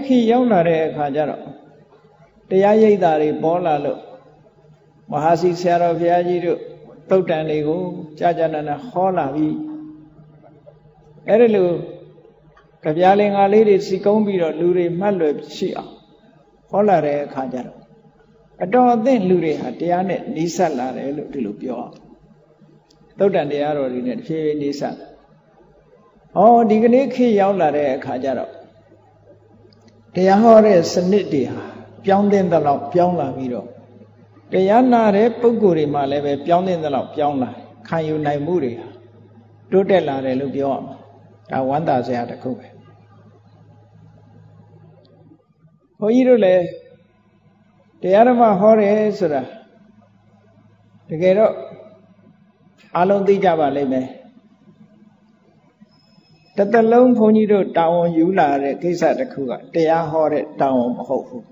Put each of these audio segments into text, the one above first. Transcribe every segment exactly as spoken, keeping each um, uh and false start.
khi giống là để khả cho đó để giá dây ta thì bỏ là được mà hà sĩ xe rồi phía gì được tâu trạng này cũng cha cha là khó là vì ấy là lưu cái giá lên ngã lý thì sĩ công bị rồi lưu đi mắt lưỡi sĩ ảo khó là để khả cho đó ở đó tên lưu đi hả để giá này ní sát là để lưu đi lưu biểu tâu trạng để giá rồi thì này phía ní sát ồ đi cái này khi giống là để khả cho đó để giá họ để sinh nít đi hảပြောင်းတဲ့လောက်ပြောင်းလာပြီးတော့တရားနာတဲ့ပုဂ္ဂိုလ်တွေမှာလည်းပဲပြောင်းတဲ့လောက်ပြောင်းလာခံယူနိုင်မှုတွေတိုးတက်လာတယ်လို့ပြောရမှာဒါဝမ်းသာစရာတစ်ခုပဲဘုန်းကြီးတို့လည်းတရားဓမ္မဟောတယ်ဆိုတာတကယ်တော့အားလုံးသိကြပါလိမ့်မယ်တသက်လုံးဘုန်းကြီးတို့တာဝန်ယူလာတဲ့ကိစ္စတစ်ခုကတရားဟောတဲ့တာဝန်မဟုတ်ဘူး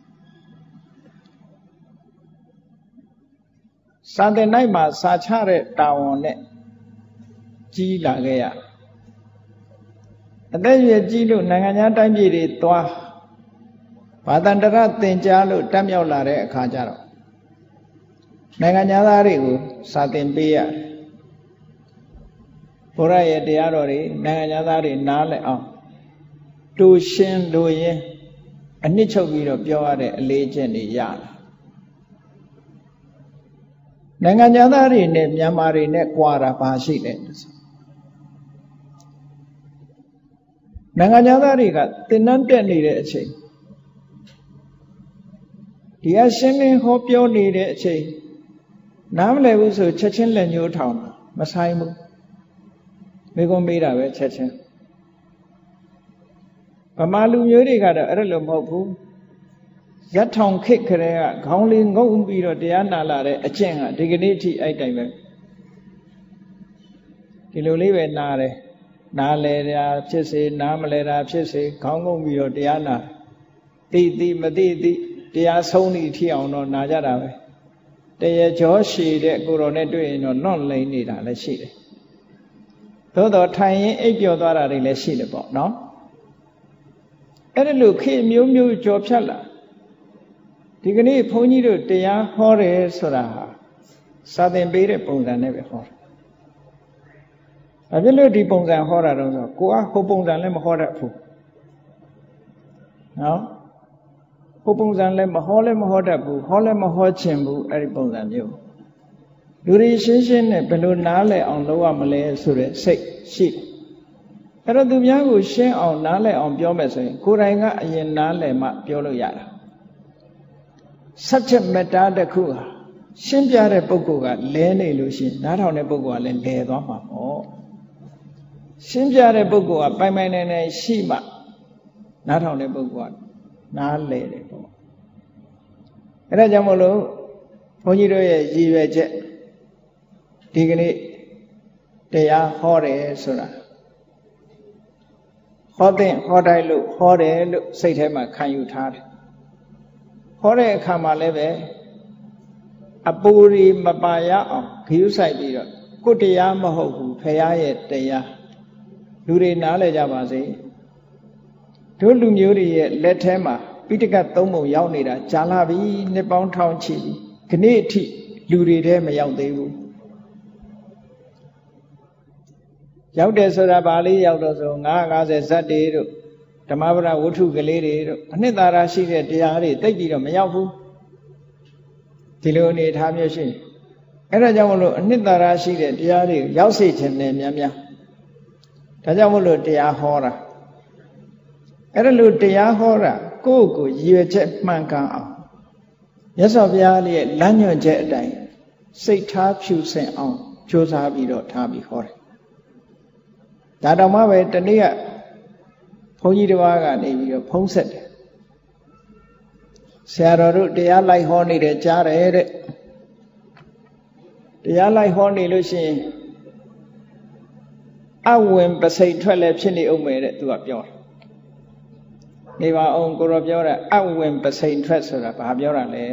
စာသင်တိုင်းမှာစာချတဲ့တာဝန်နဲ့ကြီးလာခဲ့ရအသက်ရွယ်ကြီးလို့နိုင်ငံခြားတိုင်းပြည်တွေသွားဘာသာတရသင်ကြားလို့တက်မြောက်လာတဲ့အခါကျတော့နိုင်ငံခြားသားတွေကိုစာသင်ပေးရတယ်ဘုရားရဲ့တရားတော်တွေနိုင်ငံခြားသားတွေနားလည်အောင်တူရှင်းလို့ရင်အနှစ်ချုပ်ပြီးတော့ပြောရတဲ့အလေးကျင့်တွေရလာနိုင်ငံသားတွေနဲ့မြန်မာတွေနဲ့ကြွာတာပါရှိတယ်နိုင်ငံသားတွေကသင်္นานတက်နေတဲ့အချိန်ဒီအရှင်းလင်းဟောပြောနေတဲ့အချိန်နားမလည်ဘူးဆိုချက်ချင်းလက်ညှိုးထောင်မဆိုင်ဘူးမိကုံးမေးတာပဲချက်ချင်းဗမာလူမျိုးတွေကတော့အဲ့လိုမဟုတ်ဘူးရထောင်ခိတ်ခရဲကခေါင်းလေးငုံပြီးတော့တရားနာလာတဲ့အကျင့်ကဒီကနေ့အထိအဲ့တိုင်ပဲဒီလိုလေးပဲနားတယ်နားလဲတာဖြစ်စေနားမလဲတာဖြစ်စေခေါင်းငုံပြီးတော့တရားနာသိသိမသိသိတရားဆုံးနေထိအောင်တော့နာကြတာပဲတရားကြောရှည်တဲ့ကိုတော်နဲ့တွေ့ရင်တော့လွန့်လိမ့်နေတာလည်းရှိတယ်သို့တော်ထိုင်ရင်အိပ်ပျော်သွားတာတွေလည်းရှိတယ်ပေါ့နော်အဲ့ဒါလို့ခေမျိုးမျိုးကြော်ဖြတ်လာဒီကနေ့ဘုန်းကြီးတို့တရားဟောတယ်ဆိုတာဟာစာသင်ပေးတဲ့ပုံစံနဲ့ပဲဟောတယ်။ဘာဖြစ်လို့ဒီပုံစံဟောတာတော့ဆိုကိုကဟိုပုံစံလည်းမဟောတတ်ဘူး။နော်ဟိုပုံစံလည်းမဟောလည်းမဟောတတ်ဘူးဟောလည်းမဟောချင်ဘူးအဲ့ဒီပုံစံမျိုးလူတွေရှင်းရှင်းနဲ့ဘယ်လိုနားလည်အောင်လုပ်ရမလဲဆိုတဲ့စိတ်ရှိတယ်။အဲ့တော့သူများကိုရှင်းအောင်နားလည်အောင်ပြောမယ်ဆိုရင်ကိုယ်တိုင်ကအရင်နားလည်မှပြောလို့ရတာsubject matter တခုဟာရှင်းပြတဲ့ပုဂ္ဂိုလ်ကလဲနေလို့ရှိရင်နားထောင်တဲ့ပုဂ္ဂိုလ်ကလည်းလဲသွားမှာပေါ့ရှင်းပြတဲ့ပုဂ္ဂိုလ်ကပိုင်ပိုင်နိုင်နိုင်ရှိမှနားထောင်တဲ့ပုဂ္ဂိုလ်ကနားလဲတယ်ပေါ့အဲဒါကြောင့်မို့လို့ဘုန်းကြီးတို့ရဲ့ရည်ရွယ်ချက်ဒီကနေ့တရားဟောတယ်ဆိုတာဟောတဲ့ဟောတိုင်းလို့ဟောတယ်လို့စိတ်ထဲမှာခံယူထားတယ်ဟောတဲ့အခါမှာလည်းပဲအပူရီမပါရအောင်ဂရုစိုက်ပြီးတော့ကိုယ်တရားမဟုတ်ဘူးဖရာရဲ့တရားလူတွေနားလည်ကြပါစေတို့လူမျိုးတွေရဲ့လက်ထဲမှာပိဋကတ်သုံးပုံရောက်နေတာကြာလာပြီနှစ်ပေါင်းထောင်ချီပြီခဏအထိလူတွေထဲမရောက်သေးဘူးရောက်တယ်ဆိုတာဗာလေးရောက်တော့ဆိုငါး၅၀ဇတ်တွေတို့ဓမ္မပဒဝတ္ထုကလေးတွေတို့အနှစ်သာရရှိတဲ့တရားတွေတိတ်ပြီးတော့မရောက်ဘူးဒီလိုအနေထားမျိုးရှိအဲ့ဒါကြောင့်မလို့အနှစ်သာရရှိတဲ့တရားတွေရောက်စေခြင်းနဲ့များများဒါကြောင့်မလို့တရားဟောတာအဲ့ဒါလို့တရားဟောတာကိုယ့်ကိုရည်ရွယ်ချက်မှန်ကန်အောင်မြတ်စွာဘုရားရဲ့လမ်းညွှန်ချက်အတိုင်းစိတ်ထားဖြူစင်အောင်ကြိုးစားပြီးတော့ထားပြီးဟောတယ်ဒါတောင်မှပဲတနေ့ကဘုန်းကြီးတစ်ပါးကနေပြီးတော့ဖုံးဆက်တယ်ဆရာတော်တို့တရားလိုက်ဟောနေတယ်ကြားတယ်တဲ့တရားလိုက်ဟောနေလို့ရှိရင်အဝင်ပစိတ်ထွက်လည်းဖြစ်နေအောင်မယ်တဲ့သူကပြောတယ်နေပါအောင်ကိုရောပြောတာအဝင်ပစိတ်ထွက်ဆိုတာဘာပြောတာလဲ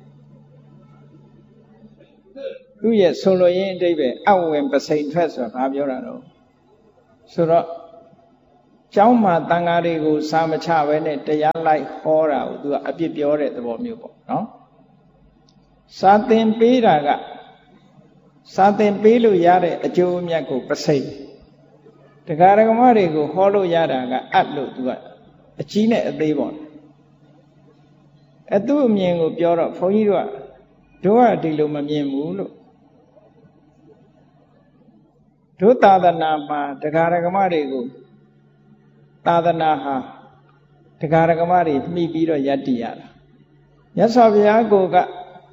သူရဲ့ဆိုလိုရင်းအဓိပ္ပာယ်အဝင်ပစိတ်ထွက်ဆိုတာဘာပြောတာတော့ဆိုတော့ကျောင်းမှာတန်ဃာတွေကိုစာမချဘဲနဲ့တရားလိုက်ဟောတာကိုသူကအပြစ်ပြောတဲ့သဘောမျိုးပေါ့နော်စာသင်ပေးတာကစာသင်ပေးလို့ရတဲ့အကျိုးအမြတ်ကိုပစိတ်တရားဓမ္မတွေကိုဟောလို့ရတာကအပ်လို့သူကအကြီးနဲ့အသေးပေါ့အသူ့အမြင်ကိုပြောတော့ဘုန်းကြီးတို့ကတို့ကဒီလိုမမြင်ဘူးလို့တို့သာသနာမှာတရားဓမ္မတွေကိုသာသနာဟာတရားဓမ္မတွေမှီပြီးတော့ယက်တည်ရတာမြတ်စွာဘုရားကိုက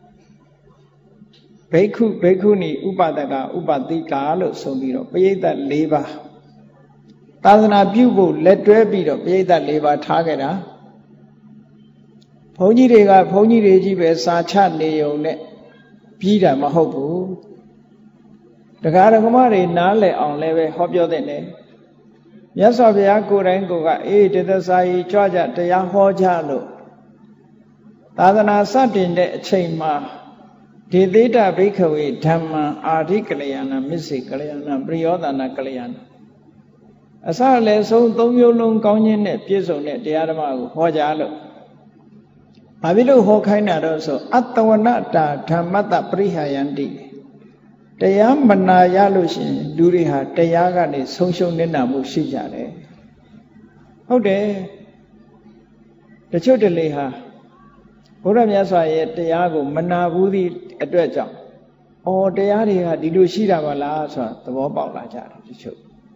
ဘိက္ခုဘိက္ခုနီဥပဒကဥပတိကာလို့ဆိုပြီးတော့ပရိသတ်၄ပါးသာသနာပြုဖို့လက်တွဲပြီးတော့ပရိသတ်၄ပါးထားခဲ့တာဘုန်းကြီးတွေကဘုန်းကြီးတွေကြီးပဲစာချနေုံနဲ့ပြီးတာမဟုတ်ဘူးတရားဓမ္မတွေနားလည်အောင်လည်းပဲဟောပြောတဲ့နေမြတ်စွာဘုရားကိုယ်တိုင်ကိုကအေးတသစာကြီးကြွကြတရားဟောကြလို့သာသနာစတင်တဲ့အချိန်မှာဒေသေတဘိက္ခဝေဓမ္မံအာဓိကလျာဏမစ္စေကလျာဏပရိယောဒနာကလျာဏအစလည်းဆုံးသုံးမျိုးလုံးကောင်းခြင်းနဲ့ပြည့်စုံတဲ့တရားဓမ္မကိုဟောကြားလို့ဘာဖြစ်လို့ဟောခိုင်းတာတော့ဆိုအတ္တဝနတာဓမ္မတပရိဟာယန္တိတရားမနာရလို့ရှိရင်လူတွေဟာတရားကနေဆုံးရှုံးနေတာမှုရှိကြတယ်ဟုတ်တယ်တချို့တလေဟာဘုရားမြတ်စွာရဲ့တရားကိုမနာဘူးသည့်အတွက်ကြောင့်အော်တရားတွေကဒီလိုရှိတာပါလားဆိုတာသဘောပေါက်လာကြတယ်တချို့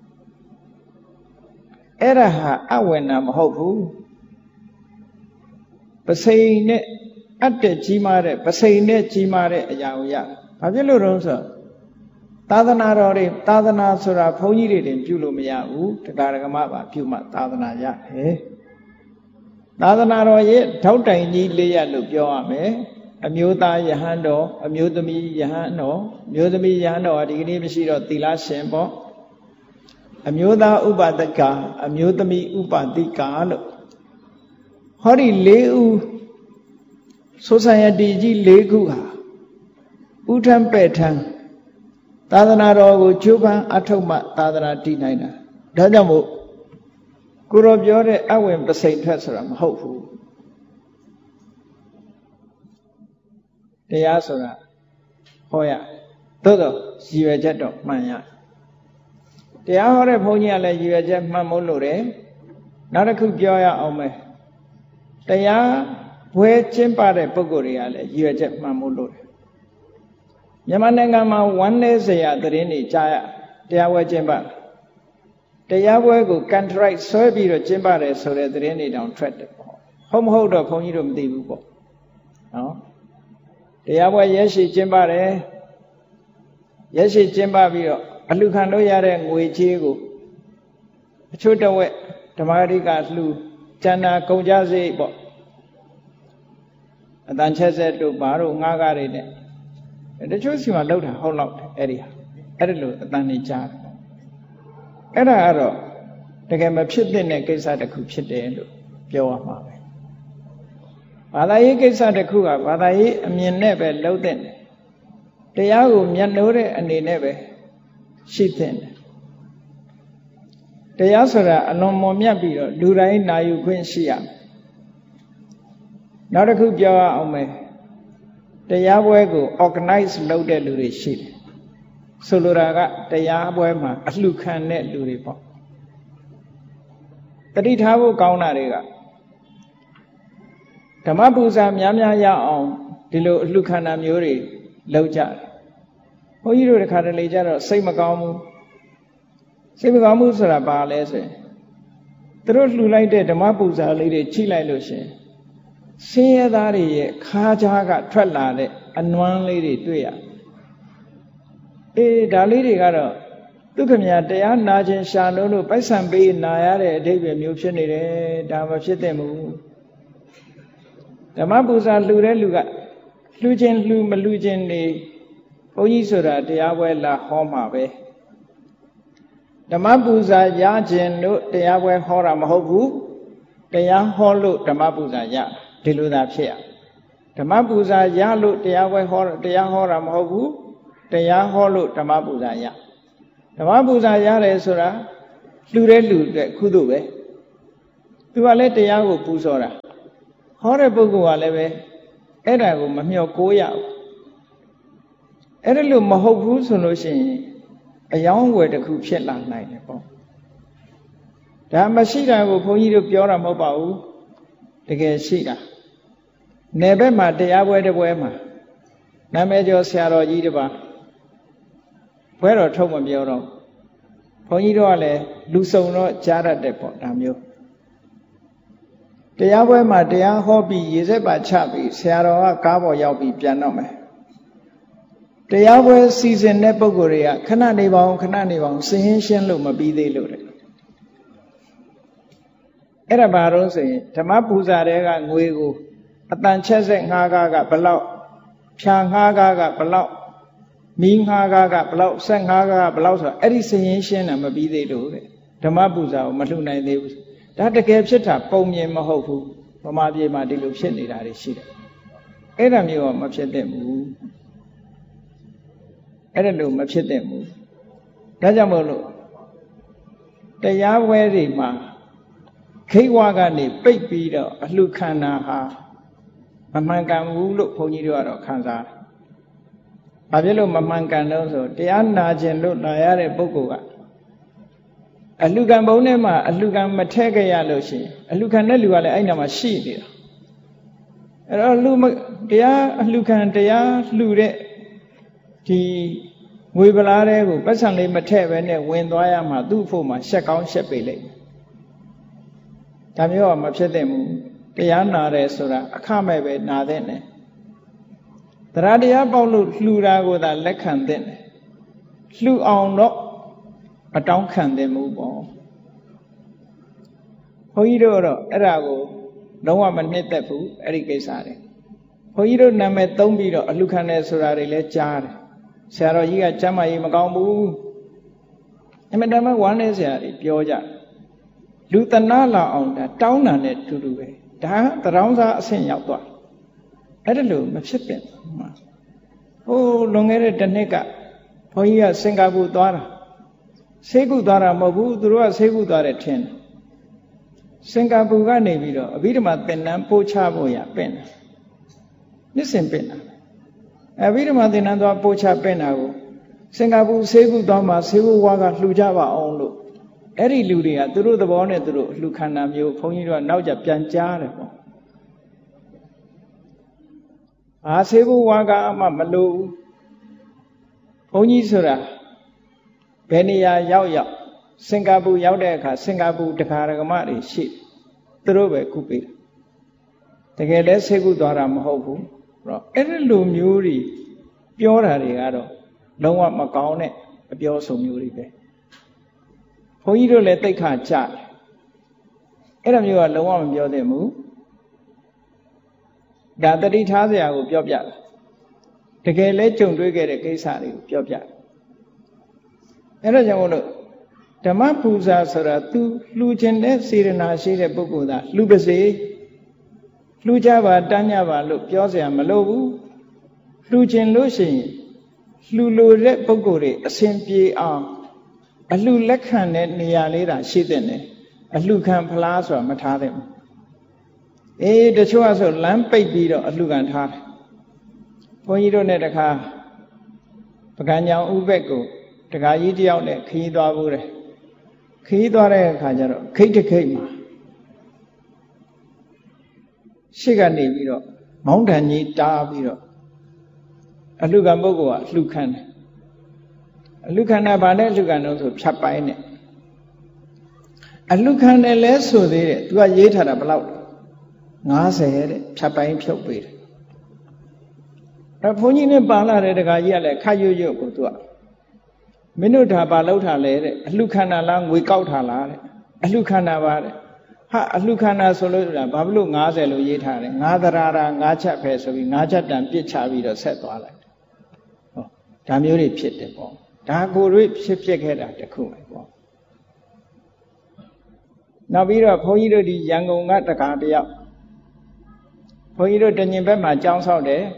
အဲ့ဒါဟာအဝိန္ဏမဟုတ်ဘူးပစိန်နဲ့အတ္တကြီးမားတဲ့ပစိန်နဲ့ကြီးမားတဲ့အရာကိုရဘာဖြစ်လို့တော့ဆိုသာသနာတော်တွေသာသနာဆိုတာဘုန်းကြီးတွေတင်ပြုလို့မရဘူးတရားဓမ္မပါပြုမှသာသနာရတယ်သာသနာတော်ရဲ့ထောက်တိုင်ကြီးလေးရလို့ပြောရမယ်အမျိုးသားယဟန်တော်အမျိုးသမီးယဟန်တော်မျိုးသမီးယဟန်တော်ဒီကနေ့မရှိတော့သီလရှင်ပေါ့အမျိုးသားဥပဒကအမျိုးသမီးဥပတိကာလို့ဟောဒီလေးဦးဆိုဆိုင်ရတီကြီးလေးခုဟာဥထံပဲ့ထံသာသနာတော်ကိုကျိုးပန်းအထောက်မှသာသနာတည်နိုင်တာဒါကြောင့်မို့ကိုရောပြောတဲ့အဝင်ပစိန်ထွက်ဆိုတာမဟုတ်ဘူးတရားဆိုတာဟောရသို့တော့ရည်ရွယ်ချက်တော့မှန်ရတရားဟောတဲ့ဘုန်းကြီးကလည်းရည်ရွယ်ချက်မှန်မို့လို့တယ်နောက်တစ်ခုပြောရအောင်မယ်တရားဘွဲကျင့်ပတဲ့ပုဂ္ဂိုလ်တွေကလည်းရည်ရွယ်ချက်မှန်မို့လို့တယ်မြန်မာနိုင်ငံမှာဝမ်းနည်းစရာသတင်းတွေကြားရတရားဝဲကျင့်ပတရားပွဲကို contract ဆွဲပြီးတော့ကျင့်ပါတယ်ဆိုတဲ့သတင်းတွေတောင်ထွက်တယ်ပေါ့ဟုတ်မဟုတ်တော့ဘုန်းကြီးတို့မသိဘူးပေါ့နော်တရားပွဲရက်ရှိကျင့်ပါတယ်ရက်ရှိကျင့်ပပြီးတော့အလှခံလို့ရတဲ့ငွေကြေးကိုအချို့တဝက်ဓမ္မဂရိကလှူကျန်တာကုန်ကြစိတ်ပေါ့အတန်ချက်ဆက်တို့ဘာတို့ငါးကားတွေနဲ့တချို့စီမှာလောက်တာဟုတ်လောက်တယ်အဲ့ဒီဟာအဲ့ဒီလိုအတန်နေကြားတယ်အဲ့ဒါကတော့တကယ်မဖြစ်သင့်တဲ့ကိစ္စတစ်ခုဖြစ်တယ်လို့ပြောရမှာပဲဘာသာရေးကိစ္စတစ်ခုကဘာသာရေးအမြင်နဲ့ပဲလှုပ်တဲ့တရားကိုမျက်နှိုးတဲ့အနေနဲ့ပဲရှိတဲ့တရားဆိုတာအလွန်မွန်မြတ်ပြီးတော့လူတိုင်းနာယူခွင့်ရှိရမယ်နောက်တစ်ခုပြောရအောင်မယ်တရားပွဲကို organize လုပ်တဲ့လူတွေရှိတယ်ဆိုလိုတာကတရားပွဲမှာအလှခံတဲ့လူတွေပေါ့တတိထားဖို့ကောင်းတာတွေကဓမ္မပူဇာများများရအောင်ဒီလိုအလှခံတာမျိုးတွေလုပ်ကြတယ်ဘုန်းကြီးတို့တခါတလေကျတော့စိတ်မကောင်းဘူးစိတ်မကောင်းဘူးဆိုတာဘာလဲဆိုရင်သူတို့လှူလိုက်တဲ့ဓမ္မပူဇာလေးတွေချိလိုက်လို့ရှင်ဆင်းရဲသားတွေရဲ့ခါးကြားကထွက်လာတဲ့အနွမ်းလေးတွေတွေ့ရအေးဒါလေးတွေကတော့သူခမညာတရားနာခြင်းရှာလို့လို့ပိုက်ဆံပေးနာရတဲ့အဓိပ္ပာယ်မျိုးဖြစ်နေတယ်ဒါမဖြစ်သင့်ဘူးဓမ္မပူဇာလှူတဲ့လူကလှူခြင်းလှူမလှူခြင်းနေဘုန်းကြီးဆိုတာတရားပွဲလာဟောမှာပဲဓမ္မပူဇာရခြင်းတို့တရားပွဲဟောတာမဟုတ်ဘူးတရားဟောလို့ဓမ္မပူဇာရဒီလိုသာဖြစ်ရဓမ္မပူဇာရလို့တရားပွဲဟောတရားဟောတာမဟုတ်ဘူးတရားဟောလို့ဓမ္မပူဇာရဓမ္မပူဇာရတယ်ဆိုတာလှူတဲ့လူအတွက်ကုသိုလ်ပဲသူကလည်းတရားကိုပူဇော်တာဟောတဲ့ပုဂ္ဂိုလ်ကလည်းပဲအဲ့ဒါကိုမမျှော်ကိုးရဘူးအဲ့ဒါလို့မဟုတ်ဘူးဆိုလို့ရှိရင်အယောင်းဝယ်တစ်ခုဖြစ်လာနိုင်တယ်ပေါ့ဒါမရှိတာကိုဘုန်းကြီးတို့ပြောတာမဟုတ်ပါဘူးတကယ်ရှိတာနယ်ဘက်မှာတရားပွဲတစ်ပွဲမှာနာမည်ကျော်ဆရာတော်ကြီးတစ်ပါးပွဲတော်ထုတ်မပြောတော့ဘုန်းကြီးတို့ကလည်းလူစုံတော့ကြားရတဲ့ပေါ့ဒါမျိုးတရားပွဲမှာတရားဟောပြီးရေစက်ပါချပြီးဆရာတော်ကကားပေါ်ရောက်ပြီးပြန်တော့မယ်တရားပွဲစီစဉ်တဲ့ပုဂ္ဂိုလ်တွေကခဏနေပါအောင်ခဏနေပါအောင်စင်ရှင်းလို့မပြီးသေးလို့တဲ့အဲ့ဒါဘာလို့ဆိုရင်ဓမ္မပူဇာတွေကငွေကိုအတန်ချက်ဆက်ငှားကားကဘလောက်ဖြာငှားကားကဘလောက်မီးငှားကားကဘလောက်ဆက်ငှားကားကဘလောက်ဆိုတာအဲ့ဒီစင်ရှင်းတာမပြီးသေးလို့တဲ့ဓမ္မပူဇာကိုမလှူနိုင်သေးဘူးဒါတကယ်ဖြစ်တာပုံမြင်မဟုတ်ဘူးဗမာပြည်မှာဒီလိုဖြစ်နေတာတွေရှိတယ်အဲ့ဒါမျိုးကမဖြစ်သင့်ဘူးအဲ့ဒါလို့မဖြစ်သင့်ဘူးဒါကြောင့်မို့လို့တရားပွဲတွေမှာခိဝါကနေပိတ်ပြီးတော့အလှခန္ဓာဟာမမှန်ကန်ဘူးလို့ဘုန်းကြီးတို့ကတော့ခံစားတယ်။ဘာဖြစ်လို့မမှန်ကန်တော့ဆိုတရားနာခြင်းလို့လာရတဲ့ပုဂ္ဂိုလ်ကအလှခံဘုံထဲမှာအလှခံမထည့်ခဲ့ရလို့ရှိရင်အလှခံတဲ့လူကလည်းအဲ့နာမှာရှိနေတာ။အဲ့တော့လူတရားအလှခံတရားလှူတဲ့ဒီငွေပလားတွေကိုပတ်စံလေးမထည့်ပဲနဲ့ဝင်သွားရမှာသူ့ဖို့မှာရှက်ကောင်းရှက်ပေလိမ့်မယ်။ဒါမျိုးကမဖြစ်သင့်ဘူး။တရားနာတယ်ဆိုတာအခမဲ့ပဲနာသင့်တယ်။တရားတရားပေါက်လို့လှူတာကိုသာလက်ခံသင့်တယ်။လှူအောင်တော့အတောင်းခံသင့်မှုပေါ့။ဘုန်းကြီးတို့တော့အဲ့ဒါကိုလုံးဝမနှစ်သက်ဘူးအဲ့ဒီကိစ္စတွေ။ဘုန်းကြီးတို့နာမည်သုံးပြီးတော့အလှခံတယ်ဆိုတာတွေလည်းကြားတယ်။ဆရာတော်ကြီးကကျမ်းမာရေးမကောင်းဘူးအမှန်တမ်းဝမ်းနေဆရာကြီးပြောကြလူတနာလာအောင်ဒါတောင်းတာနဲ့တူတူပဲဒါတရောင်းစားအဆင့်ရောက်သွားအဲ့ဒါလို့မဖြစ်ပင်ဟိုလွန်ခဲ့တဲ့တစ်နှစ်ကဘုန်းကြီးကစင်ကာပူသွားတာဆေးကုသွားတာမဟုတ်ဘူးသူတို့ကဆေးကုသွားတယ်ထင်တယ်စင်ကာပူကနေပြီးတော့အဘိဓမ္မာသင်တန်းပို့ချဖို့ရပင့်တယ်နှစ်စဉ်ပင့်တာအဘိဓမ္မာသင်တန်းသွားပို့ချပင့်တာကိုစင်ကာပူဆေးကုသွားမှာဆေးဝါးကလှူကြပါအောင်လို့အဲ့ဒီလူတွေကသူတို့သဘောနဲ့သူတို့လှူခန္ဓာမျိုးဘုန်းကြီးတို့ကနောက်ကြပြန်ကြားတယ်ပေါ့အာဆေးဘဝကမှမလို့ဘုန်းကြီးဆိုတာဘယ်နေရာရောက်ရောက်စင်ကာပူရောက်တဲ့အခါစင်ကာပူတခါရကမတွေရှိသူတို့ပဲကုပေးတကယ်လဲဆေးကုသွားတာမဟုတ်ဘူးအဲ့တော့အဲ့ဒီလိုမျိုးတွေပြောတာတွေကတော့လုံးဝမကောင်းတဲ့အပြောဆိုမျိုးတွေပဲဘုန်းကြီးတို့လည်းတိတ်ခါကြတယ်အဲ့ဒါမျိုးကလုံးဝမပြောသင့်ဘူးဒါတတိထားစရာကိုပြောပြတယ်တကယ်လဲကြုံတွေ့ခဲ့တဲ့ကိစ္စတွေကိုပြောပြတယ်အဲ့ဒါကြောင့်မို့လို့ဓမ္မပူဇာဆိုတာသူလှူခြင်းတဲ့စေရနာရှိတဲ့ပုဂ္ဂိုလ်သားလှူပါစေလှူကြပါတန်းကြပါလို့ပြောစရာမလိုဘူးလှူခြင်းလို့ရှိရင်လှူလိုတဲ့ပုဂ္ဂိုလ်တွေအစဉ်ပြေအောင်အလှလက်ခံတဲ့နေရာလေးတာရှိတဲ့နဲ့အလှခံဖလားဆိုတာမထားသင့်ဘူးအေးတချို့ကဆိုလမ်းပိတ်ပြီးတော့အလှခံထားတယ်ဘုန်းကြီးတို့နဲ့တခါပကံကြောင်ဥပက်ကိုတခါကြီးတယောက်နဲ့ခရီးသွားဘူးတယ်ခရီးသွားတဲ့အခါကျတော့ခိတ်တခိတ်မှာရှေ့ကနေပြီးတော့မောင်းတန်ကြီးတားပြီးတော့အလှခံပုဂ္ဂိုလ်ကအလှခံတယ်အလှခံတာဗာနဲ့အလှခံတော့ဆိုဖြတ်ပိုင်းနဲ့အလှခံတယ်လဲဆိုသေးတယ်သူကရေးထားတာဘယ်လောက်ငါးဆယ်တဲ့ဖြတ်ပိုင်းဖြုတ်ပေးတယ်အဲဘုန်းကြီးနဲ့ပါလာတဲ့တခါကြီးကလည်းခတ်ရွတ်ရွတ်ကိုသူကမင်းတို့ဒါဘာလောက်ထားလဲတဲ့အလှခံတာလားငွေကောက်ထားလားတဲ့အလှခံတာပါတဲ့ဟာအလှခံတာဆိုလို့ဆိုတာဘာဖြစ်လို့ငါးဆယ်လို့ရေးထားတယ်ငါးသရာရာငါးချက်ပဲဆိုပြီးငါးချက်တန်ပြစ်ချပြီးတော့ဆက်သွားလိုက်ဟောဒါမျိုးတွေဖြစ်တယ်ပေါ့ဒါကိုယ်တွေဖြစ်ဖြစ်ခဲ့တာတခုပဲပေါ့နောက်ပြီးတော့ဘုန်းကြီးတို့ဒီရန်ကုန်ကတကားတယောက်ဘုန်းကြီးတို့တညင်ဘက်မှာကျောင်းဆောက်တယ်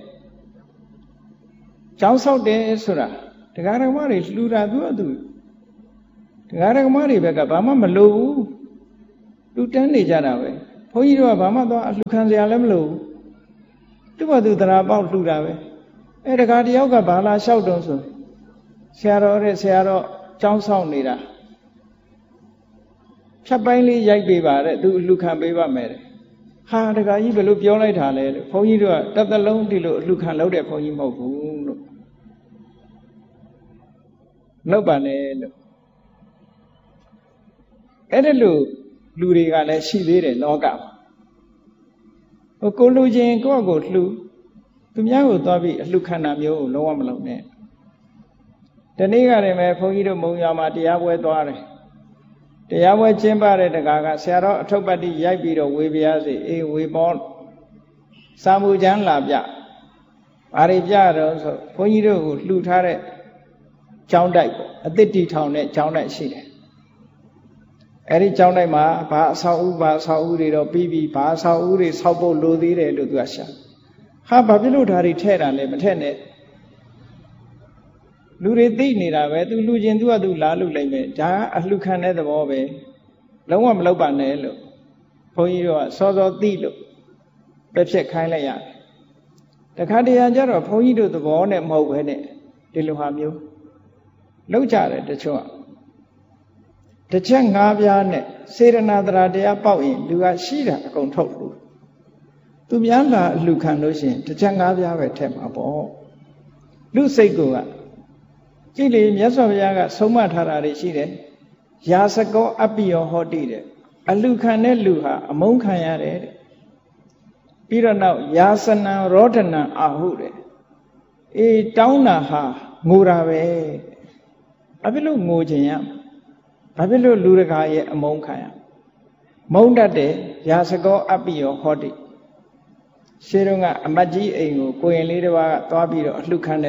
ကျောင်းဆောက်တယ်ဆိုတာတရားဓမ္မတွေလှူတာသူ့အတူတရားဓမ္မတွေဘက်ကဘာမှမလိုဘူးလူတန်းနေကြတာပဲဘုန်းကြီးတို့ကဘာမှတော့အလှခံစရာလည်းမလိုဘူးသူ့ဘာသူတရားပေါက်လှူတာပဲအဲတကားတယောက်ကဘာလာလျှောက်တုံးဆိုဆရာတော်တဲ့ဆရာတော်ကျောင်းဆောင်နေတာဖြတ်ပိုင်းလေးရိုက်ပေးပါတဲ့သူအလှခံပေးပါမယ်တဲ့ဟာတကားကြီးဘယ်လိုပြောလိုက်တာလဲလို့ဘုန်းကြီးတို့ကတစ်သလုံးဒီလိုအလှခံလုပ်တဲ့ဘုန်းကြီးမဟုတ်ဘူးလို့လောက်ပါနဲ့လို့အဲ့ဒါလို့လူတွေကလည်းရှိသေးတယ်လောကမှာဟိုကိုလူချင်းကိုယ့်အကိုလှူသူများကိုသွားပြီးအလှခံတာမျိုးကိုလုံးဝမလုပ်နဲ့ဒီနေ့ကတည်းကဘုန်းကြီးတို့မုံရွာမှာတရားပွဲသွားတယ်တရားပွဲကျင်းပတဲ့တကားကဆရာတော်အထုပ်ပတ်တိရိုက်ပြီးတော့ဝေပြားစီအေးဝေပေါ်စာမှုချမ်းလာပြဘာတွေပြတော့ဆိုဘုန်းကြီးတို့ကိုလှူထားတဲ့ကျောင်းတိုက်ပေါ့အသစ်တီထောင်တဲ့ကျောင်းတိုက်ရှိတယ်အဲ့ဒီကျောင်းတိုက်မှာဘာအဆောက်အဦဘာအဆောက်အဦတွေတော့ပြီးပြီးဘာအဆောက်အဦတွေဆောက်ဖို့လိုသေးတယ်လို့သူကရှာဟာဘာဖြစ်လို့ဓာတ်တွေထဲ့တာလဲမထဲ့နဲ့လူတွေသိနေတာပဲသူလူချင်းသူကသူလာလို့လိုက်မယ်ဒါအလှခံတဲ့သဘောပဲလုံးဝမလုပ်ပါနဲ့လို့ဘုန်းကြီးတို့ကစောစောသိလို့ပဲဖြစ်ခိုင်းလိုက်ရတယ်တခါတရံကျတော့ဘုန်းကြီးတို့သဘောနဲ့မဟုတ်ပဲနဲ့ဒီလိုဟာမျိုးလောက်ကြတယ်တချို့ကတစ်ချက်ငါးပြားနဲ့စေရနာတရားတရားပေါက်ရင်လူကရှိတာအကုန်ထုတ်လို့သူများလာအလှခံလို့ရှိရင်တစ်ချက်ငါးပြားပဲထည့်မှာပေါ့လူစိတ်ကကြည့်လေမြတ်စွာဘုရားကဆုံးမထားတာတွေရှိတယ်ယာစကောအပိယောဟောတိတဲ့အလှခံတဲ့လူဟာအမုန်းခံရတယ်တဲ့ပြီးတော့နောက်ယာစနံရောဒနံအာဟုတဲ့အေးတောင်းတာဟာငိုတာပဲဘာဖြစ်လို့ငိုခြင်းရဘာဖြစ်လို့လူတကာရဲ့အမုန်းခံရမုန်းတတ်တဲ့ယာစကောအပိယောဟောတိရှင်းတော့ကအမတ်ကြီးအိမ်ကိုကိုရင်လေးတစ်ပါးကသွားပြီးတော့အလှခံ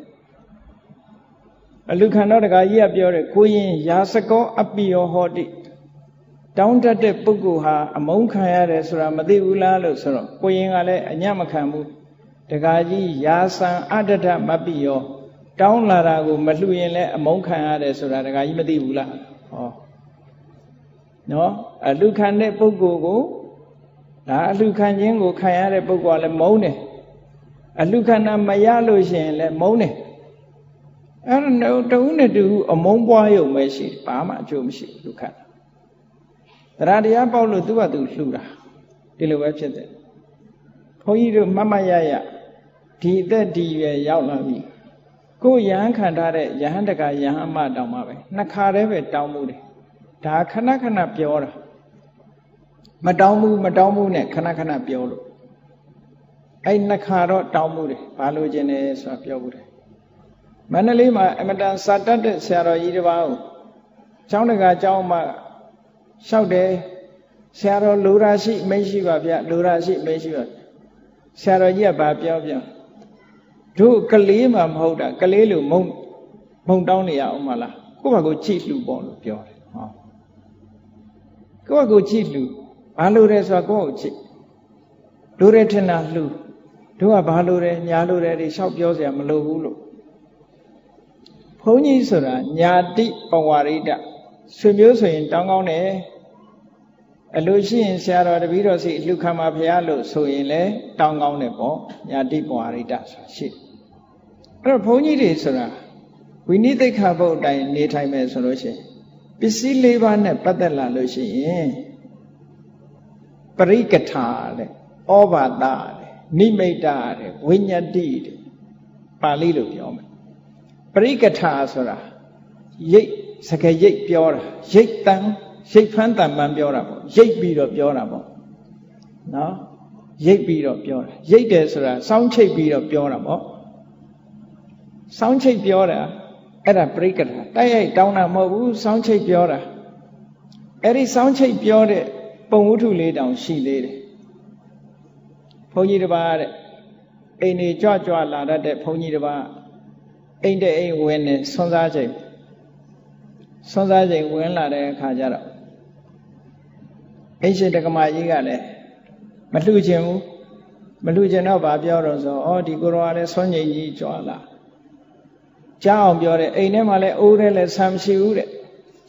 တဲ့အလှခံတော့တကာကြီးကပြောတယ်ကိုရင်ယာစကောအပိယောဟောတိတောင်းတတ်တဲ့ပုဂ္ဂိုလ်ဟာအမုန်းခံရတယ်ဆိုတာမသိဘူးလားလို့ဆိုတော့ကိုရင်ကလည်းအညံ့မခံဘူးတကာကြီးယာစံအတ္တဒမပိယောတောင်းလာတာကိုမလှူရင်လည်းအမုန်းခံရတယ်ဆိုတာတကာကြီးမသိဘူးလားဟောနော်အလှခံတဲ့ပုဂ္ဂိုလ်ကိုဒါအလှခံခြင်းကိုခံရတဲ့ပုဂ္ဂိုလ်ကလည်းမုန်းတယ်အလှခံတာမရလို့ရှိရင်လည်းမုန်းတယ်အဲ့တော့တဦးနဲ့တူအမုန်းပွားရုံပဲရှိဘာမှအကျိုးမရှိဘူးလူခတ်တရားတရားပေါက်လို့သူကသူလှူတာဒီလိုပဲဖြစ်တယ်ဘုန်းကြီးတို့မမရရဒီအသက်ဒီရွယ်ရောက်လာပြီကိုယ်ယဟန်ခံထားတဲ့ယဟန်တကယဟန်မတောင်းမှာပဲနှစ်ခါတည်းပဲတောင်းမှုတယ်ဒါခဏခဏပြောတာမတောင်းဘူးမတောင်းဘူးနဲ့ခဏခဏပြောလို့အဲ့နှစ်ခါတော့တောင်းမှုတယ်ဘာလို့ခြင်းလဲဆိုတာပြောဘူးတယ်မန္တလေးမှာအမတန်စာတတ်တဲ့ဆရာတော်ကြီးတစ်ပါးကိုကျောင်းတကာကျောင်းမှာလျှောက်တယ်ဆရာတော်လူရာရှိမရှိပါဗျလူရာရှိမရှိပါဆရာတော်ကြီးကဘာပြောပြောတို့ကလေးမှမဟုတ်တာကလေးလိုမုံမုံတောင်းနေရအောင်မလားကိုယ့်ဘာကိုကြည့်လှူပေါ့လို့ပြောတယ်ဟောကိုယ့်ဘာကိုကြည့်လှူဘာလို့လဲဆိုတော့ကိုယ့်ကိုကြည့်လူရဲထင်တာလှူတို့ကဘာလို့လဲညာလို့လဲဒီလျှောက်ပြောစရာမလိုဘူးလို့ဘုန်းကြီးဆိုတာညာတိပဝရိတဆွေမျိုးဆိုရင်တောင်းကောင်းတယ်အလိုရှိရင်ဆရာတော်တပည့်တော်စီအလှခံပါဖရာလို့ဆိုရင်လည်းတောင်းကောင်းတယ်ပေါ့ညာတိပဝရိတဆိုတာရှိအဲ့တော့ဘုန်းကြီးတွေဆိုတာဝိနည်းသိက္ခာပုဒ်အတိုင်းနေထိုင်မယ်ဆိုလို့ရှိရင်ပစ္စည်းလေးပါးနဲ့ပတ်သက်လာလို့ရှိရင်ပရိကထာတဲ့ဩဘာသတဲ့နိမိတ်တာတဲ့ဝိညတိတဲ့ပါဠိလိုပြောမယ်ပရိကထာဆိုတာရိတ်စကားရိတ်ပြောတာရိတ်တန်ရိတ်ဖန်းတန်ပန်းပြောတာပေါ့ရိတ်ပြီးတော့ပြောတာပေါ့နော်ရိတ်ပြီးတော့ပြောတာရိတ်တယ်ဆိုတာစောင်းချိတ်ပြီးတော့ပြောတာပေါ့စောင်းချိတ်ပြောတာအဲ့ဒါပရိကထာတိုက်ရိုက်တောင်းတာမဟုတ်ဘူးစောင်းချိတ်ပြောတာအဲ့ဒီစောင်းချိတ်ပြောတဲ့ပုံဝတ္ထုလေးတောင်ရှိသေးတယ်ဘုန်းကြီးတစ်ပါးတဲ့အိမ်နေကြွကြွလာတတ်တဲ့ဘုန်းကြီးတစ်ပါးအိမ်တဲ့အိမ်ဝင်နေဆွမ်းစားချိန်ဆွမ်းစားချိန်ဝင်လာတဲ့အခါကျတော့အိမ်ရှိတက္ကမကြီးကလည်းမလှူခြင်းဘူးမလှူခြင်းတော့ဗာပြောတော့ဆိုဩဒီကိုရောကလည်းဆွမ်းငိမ့်ကြီးကြွလာကြားအောင်ပြောတယ်အိမ်ထဲမှာလည်းအိုးထဲလည်းဆံမရှိဘူးတဲ့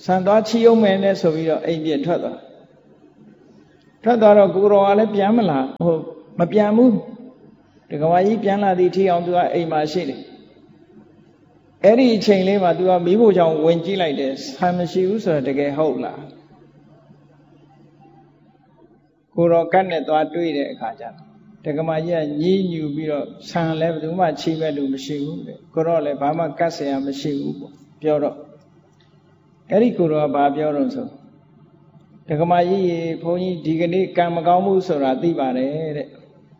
ဆန်သွားချီအောင်မယ်နဲ့ဆိုပြီးတော့အိမ်ပြထွက်သွားထွက်သွားတော့ကိုတော်ကလည်းပြန်မလာဟိုမပြန်ဘူးဒကမာကြီးပြန်လာသည့်ထိအောင်သူကအိမ်မှာရှိတယ်အဲ့ဒီအချိန်လေးမှာသူကမိဖို့ကြောင့်ဝင်ကြည့်လိုက်တယ်ဆန်မရှိဘူးဆိုတော့တကယ်ဟုတ်လားကိုတော်ကတ်နဲ့သွားတွေးတဲ့အခါကျတော့ဒကမာကြီးကညည်းညူပြီးတော့ဆန်လည်းဘယ်သူမှချိမဲ့လူမရှိဘူးတဲ့ကိုတော်လည်းဘာမှကတ်เสียမရှိဘူးပေါ့ပြောတော့အဲ့ဒီကိုတော်ကဘာပြောတော့ဆိုဒကမာကြီးရေဘုန်းကြီးဒီကနေ့ကံမကောင်းမှုဆိုတာသိပါတယ်တဲ့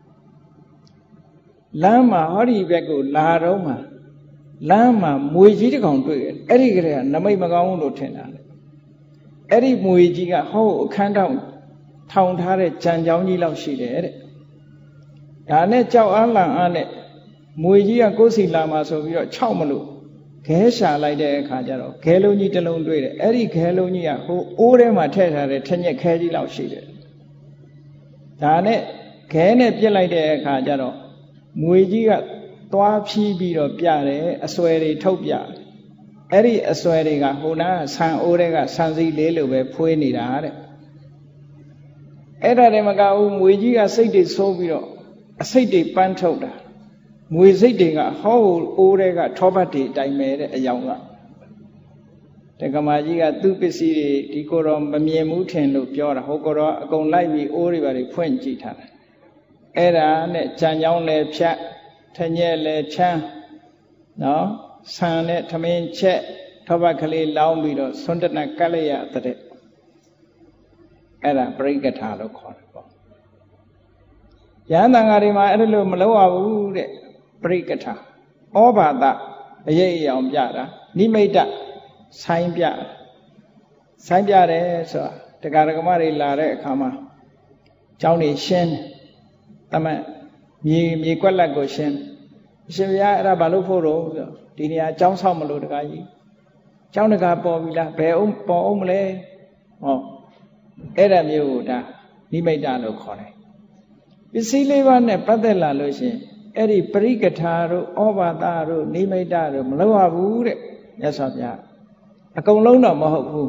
လမ်းမှာဟောဒီဘက်ကိုလာတော့မှလမ်းမှာမွေကြီးတစ်ကောင်တွေ့တယ်အဲ့ဒီကလေးကနမိတ်မကောင်းဘူးလို့ထင်တာလေအဲ့ဒီမွေကြီးကဟောအခန်းထောင်ထောင်ထားတဲ့ကြံကြောင်းကြီးလောက်ရှိတယ်တဲ့ဒါနဲ့ကြောက်အားလန့်အားနဲ့မွေကြီးကကိုယ်စီလာမှာဆိုပြီးတော့ခြောက်မလို့ခဲရှာလိုက်တဲ့အခါကျတော့ခဲလုံးကြီးတစ်လုံးတွေ့တယ်အဲ့ဒီခဲလုံးကြီးကဟိုအိုးထဲမှာထည့်ထားတဲ့ထက်ညက်ခဲကြီးလောက်ရှိတယ်ဒါနဲ့ခဲနဲ့ပြစ်လိုက်တဲ့အခါကျတော့မွေကြီးကသွားဖြီးပြီးတော့ပြတယ်အစွဲတွေထုတ်ပြအဲ့ဒီအစွဲတွေကဟိုနာဆန်အိုးတွေကဆန်စီလေးလိုပဲဖွေးနေတာတဲ့အဲ့ဒါတည်းမကဘူးမွေကြီးကစိတ်တွေဆိုးပြီးတော့အစိတ်တွေပန်းထုတ်တာမွေစိတ်တွေကဟောအိုးတွေကထောပတ်တွေတိုင်မဲ့တဲ့အယောင်ကတက္ကမကြီးကသူ့ပစ္စည်းတွေဒီကိုယ်တော်မမြင်ဘူးထင်လို့ပြောတာဟိုကိုယ်တော်အကုန်လိုက်ပြီးအိုးတွေပါတွေဖွင့်ကြည့်ထားတယ်အဲ့ဒါနဲ့ကြံကြောင်းလည်းဖြတ်ထညက်လည်းချမ်းနော်ဆန်နဲ့ထမင်းချက်ထောပတ်ကလေးလောင်းပြီးတော့ဆွန်းတနကတ်လိုက်ရတဲ့အဲ့ဒါပရိက္ခထာလို့ခေါ်တယ်ပေါ့ယန္တန်ဃာတွေမှာအဲ့ဒါလို့မလုပ်ရဘူးတဲ့ပရိက္ခထာဩဘာသအရေးအယောင်ပြတာနိမိတ်ဆိုင်ပြဆိုင်ပြတယ်ဆိုတာတရားဓမ္မတွေလာတဲ့အခါမှာကျောင်းတွေရှင်းတမန်မြေမြေကွက်လက်ကိုရှင်းအရှင်ဘုရားအဲ့ဒါဘာလို့ဖို့တော့ဆိုဒီနေရာကျောင်းဆောက်မလို့တကားကြီးကျောင်းတကားပေါ်ပြီလားဘယ်အောင်ပေါ်အောင်မလဲဟောအဲ့ဒါမျိုးကိုဒါနိမိတ်လို့ခေါ်တယ်ပစ္စည်းလေးပါးနဲ့ပတ်သက်လာလို့ရှိရင်အဲ့ဒီပရိက္ခထာတို့ဩဘာသတို့နိမိတ်တို့မလုပ်ရဘူးတဲ့မြတ်စွာဘုရားအကုန်လုံးတော့မဟုတ်ဘူး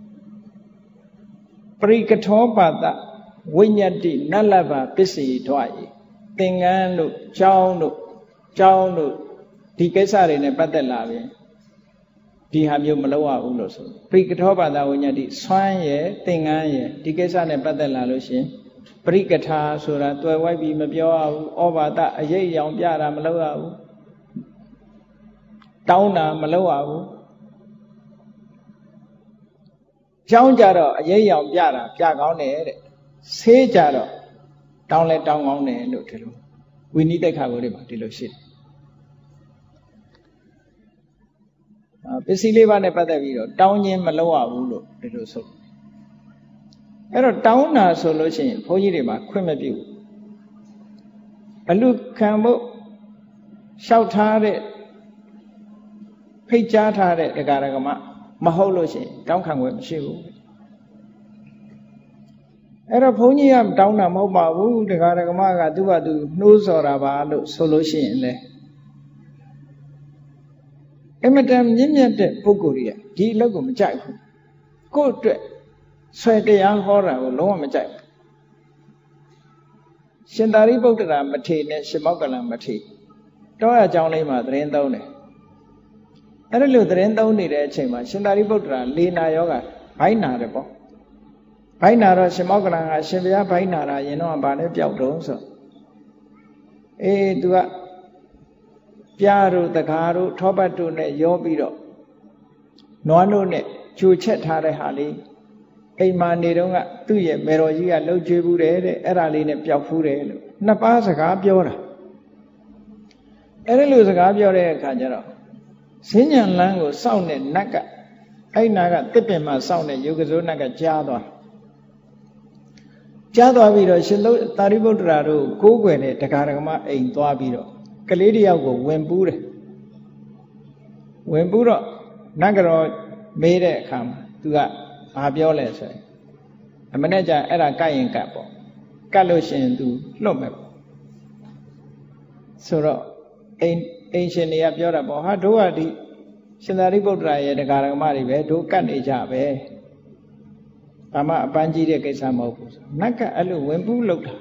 ပရိက္ခထောပါဒဝိညတ္တိနလဘပစ္စည်းထွားဤသင်္ကန်းတို့ကျောင်းတို့ကျောင်းတို့ဒီကိစ္စတွေနဲ့ပတ်သက်လာပြီဒီဟာမျိုးမလုပ်ရဘူးလို့ဆိုပရိက္ခထောပါဒဝိညတ္တိဆွမ်းရယ်သင်္ကန်းရယ်ဒီကိစ္စနဲ့ပတ်သက်လာလို့ရှင်ပရိက္ခထာဆိုတာတွယ်ဝိုက်ပြီးမပြောရဘူးဩဘာသအရေးအယောင်ပြတာမလုပ်ရဘူးတောင်းတာမလုပ်ရဘူးကျောင်းကြတော့အရေးအယောင်ပြတာပြကောင်းတယ်တဲ့ဆေးကြတော့တောင်းလဲတောင်းကောင်းတယ်လို့ဒီလိုဝိနည်းတိတ်ခါကိုတွေမှာဒီလိုရှိတယ်ပစ္စည်းလေးပါးနဲ့ပတ်သက်ပြီးတော့တောင်းခြင်းမလုပ်ရဘူးလို့ဒီလိုဆိုအဲ့တော့တောင်းတာဆိုလို့ရှိရင်ဘုန်းကြီးတွေမှာခွင့်မပြုဘူးအလူခံဖို့လျှောက်ထားတဲ့ဖိတ်ကြားထားတဲ့ဒကာဒကမမဟုတ်လို့ရှိရင်တောင်းခံခွင့်မရှိဘူးအဲ့တော့ဘုန်းကြီးကတောင်းတာမဟုတ်ပါဘူးဒကာဒကမကသူ့ဘာသူနှိုးဆော်တာပါလို့ဆိုလို့ရှိရင်လေအမတန်မြင့်မြတ်တဲ့ပုဂ္ဂိုလ်တွေကဒီအလုပ်ကိုမကြိုက်ဘူးကိုယ့်အတွက်ဆွဲတရားဟောတာကိုလုံးဝမကြိုက်ဘူးရှင်သာရိပုတ္တရာမထေရနဲ့ရှင်မောက္ကလံမထေရတောရကျောင်းလေးမှာသတင်းသုံးတယ်အဲ့ဒါလို့သတင်းသုံးနေတဲ့အချိန်မှာရှင်သာရိပုတ္တရာလေနာယောဂဘိုင်းနာတယ်ပေါ့ဘိုင်းနာတော့ရှင်မောက္ကလံကရှင်ဘုရားဘိုင်းနာတာရင်တော့ဗာလဲပျောက်တော့ဆိုအေး तू ကပြားတို့တကားတို့ထောပတ်တို့နဲ့ရောပြီးတော့နွားတို့နဲ့ကြိုချက်ထားတဲ့ဟာလေးအိမ်မှာနေတော့ကသူ့ရဲ့မေတော်ကြီးကလှုပ်ကြွေးဘူးတယ်တဲ့အဲ့ဒါလေးနဲ့ပျောက်ဖူးတယ်လို့နှစ်ပါးစကားပြောတာအဲ့ဒီလိုစကားပြောတဲ့အခါကျတော့စဉ္ညာလန်းကိုစောင့်တဲ့နတ်ကအဲ့နာကတစ်ပင်မှာစောင့်တဲ့ယုတ်ကစိုးနတ်ကကြားသွားကြားသွားပြီးတော့ရှင်သာရိပုတ္တရာတို့ကိုးကွယ်တဲ့တရားဓမ္မအိမ်သွားပြီးတော့ကလေးတယောက်ကိုဝင်ပူးတယ်ဝင်ပူးတော့နတ်ကတော်မေးတဲ့အခါမှာသူကဘာပြောလဲဆိုရင်အမနဲ့ကျအဲ့ဒါကတ်ရင်ကတ်ပေါ့ကတ်လို့ရှိရင် तू လွတ်မယ်ပေါ့ဆိုတော့အိမ်အိမ်ရှင်တွေကပြောတာပေါ့ဟာတို့ကဒီရှင်သာရိပုတ္တရာရဲ့တရားဓမ္မတွေပဲတို့ကတ်နေကြပဲဘာမှအပန်းကြီးတဲ့ကိစ္စမဟုတ်ဘူးနတ်ကအဲ့လိုဝင်ပူးလောက်တာ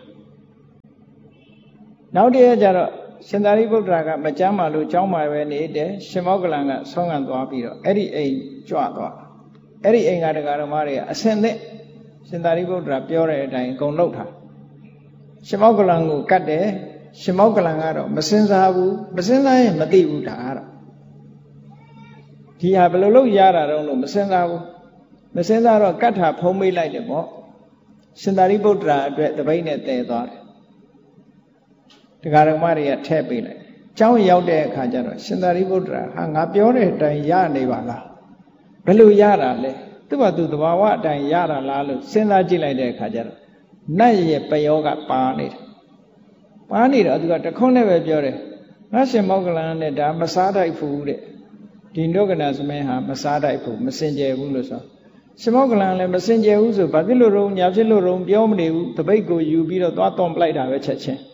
နောက်တည်းကျတော့ရှင်သာရိပုတ္တရာကမကြမ်းပါလို့ကြောင်းပါပဲနေတယ်ရှင်မောကလန်ကဆောင်းငံသွားပြီးတော့အဲ့ဒီအိမ်ကြွသွားအဲ့ဒီအိမ်ကတရားဓမ္မတွေကအစင်သက်ရှင်သာရိပုတ္တရာပြောတဲ့အတိုင်းအကုန်လုပ်ထားရှင်မောကလန်ကိုကတ်တယ်ရှင်မောကလန်ကတော့မစင်စားဘူးမစင်စားရင်မသိဘူးဒါကတော့ဒီဟာဘယ်လိုလုပ်ရတာတော့လို့မစင်စားဘူးမစင်စားတော့ကတ်ထာဖုံးမိလိုက်တယ်ပေါ့ရှင်သာရိပုတ္တရာအတွက်တပိတ်နဲ့တည်သွားတယ်တရားဓမ္မတွေကထည့်ပေးလိုက်ကျောင်းရောက်တဲ့အခါကျတော့ရှင်သာရိပုတ္တရာဟာငါပြောတဲ့အတိုင်းရနေပါလားဘယ်လိုရတာလဲသူ့ဘာသူသဘာဝအတိုင်းရတာလားလို့စဉ်းစားကြည့်လိုက်တဲ့အခါကျတော့နတ်ရဲ့ပယောကပါနေတယ်ပါနေတော့သူကတခုံးနဲ့ပဲပြောတယ်ငါရှင်မောကလန်နဲ့ဒါမစားတိုက်ဘူးတဲ့ဒီနုကနာသမင်းဟာမစားတိုက်ဘူးမစင်ကြယ်ဘူးလို့ဆိုရှင်မောကလန်လည်းမစင်ကြယ်ဘူးဆိုဘာဖြစ်လို့တော့ညာဖြစ်လို့တော့ပြောမနေဘူးတပိတ်ကိုယူပြီးတော့သွားတွန်ပလိုက်တာပဲချက်ချင်း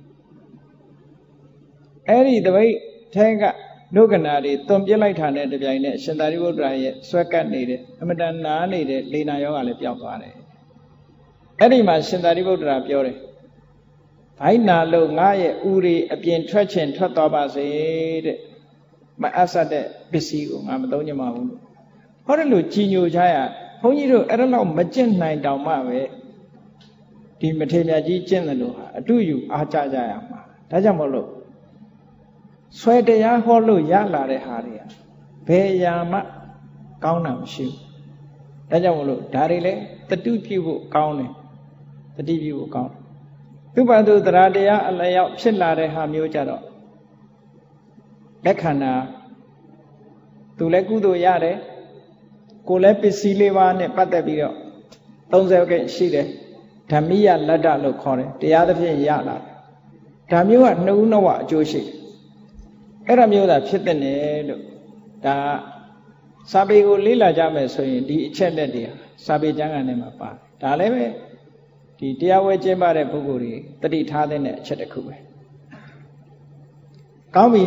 အဲ့ဒီတပိတ်ထဲကနုကနာတွေတွန်ပြလိုက်တာနဲ့တပြိုင်နက်ရှင်သာရိပုတ္တရာရဲ့ဆွဲကပ်နေတဲ့အမတန်နာနေတဲ့လေနာယောဂလည်းပျောက်သွားတယ်အဲ့ဒီမှာရှင်သာရိပုတ္တရာပြောတယ်ဘိုင်းနာလို့ငါရဲ့ဥရီအပြင်ထွက်ချင်ထွက်သွားပါစေတဲ့မအပ်ဆက်တဲ့ပစ္စည်းကိုငါမသုံးချင်ပါဘူးလို့ဟောတယ်လို့ကြည်ညိုကြရဘုန်းကြီးတို့အဲ့ဒါလောက်မကျင့်နိုင်တောင်မှပဲဒီမထေရမြတ်ကြီးကျင့်တယ်လို့ဟာအတူယူအားကြကြရမှာဒါကြောင့်မလို့ဆွဲတရားဟောလို့ရလာတဲ့ဟာတွေကဘယ်ရာမှကောင်းတာမရှိဘူးဒါကြောင့်မလို့ဒါတွေလည်းတတုပြုဖို့ကောင်းတယ်တတိပြုဖို့ကောင်းတယ်သူ့ဘာသူတရားတရားအလျောက်ဖြစ်လာတဲ့ဟာမျိုးကြတော့လက်ခန္ဓာသူလည်းကုသိုလ်ရတယ်ကိုယ်လည်းပစ္စည်းလေးပါးနဲ့ပတ်သက်ပြီးတော့သုံးဆယ်ကရှိတယ်ဓမ္မိယလတ္တလို့ခေါ်တယ်တရားသဖြင့်ရလာတယ်ဒါမျိုးကနှုတ်နှဝအကျိုးရှိတယ်အဲ့ဒါမျိုးသာဖြစ်တဲ့နယ်လို့ဒါစာပေကိုလေ့လာကြမယ်ဆိုရင်ဒီအချက်လက်တွေစာပေကျမ်းဂန်ထဲမှာပါတယ်ဒါလည်းပဲဒီတရားဝဲကျင်းပတဲ့ပုဂ္ဂိုလ်တွေတတိထားတဲ့အချက်တစ်ခုပဲကောင်းပြီ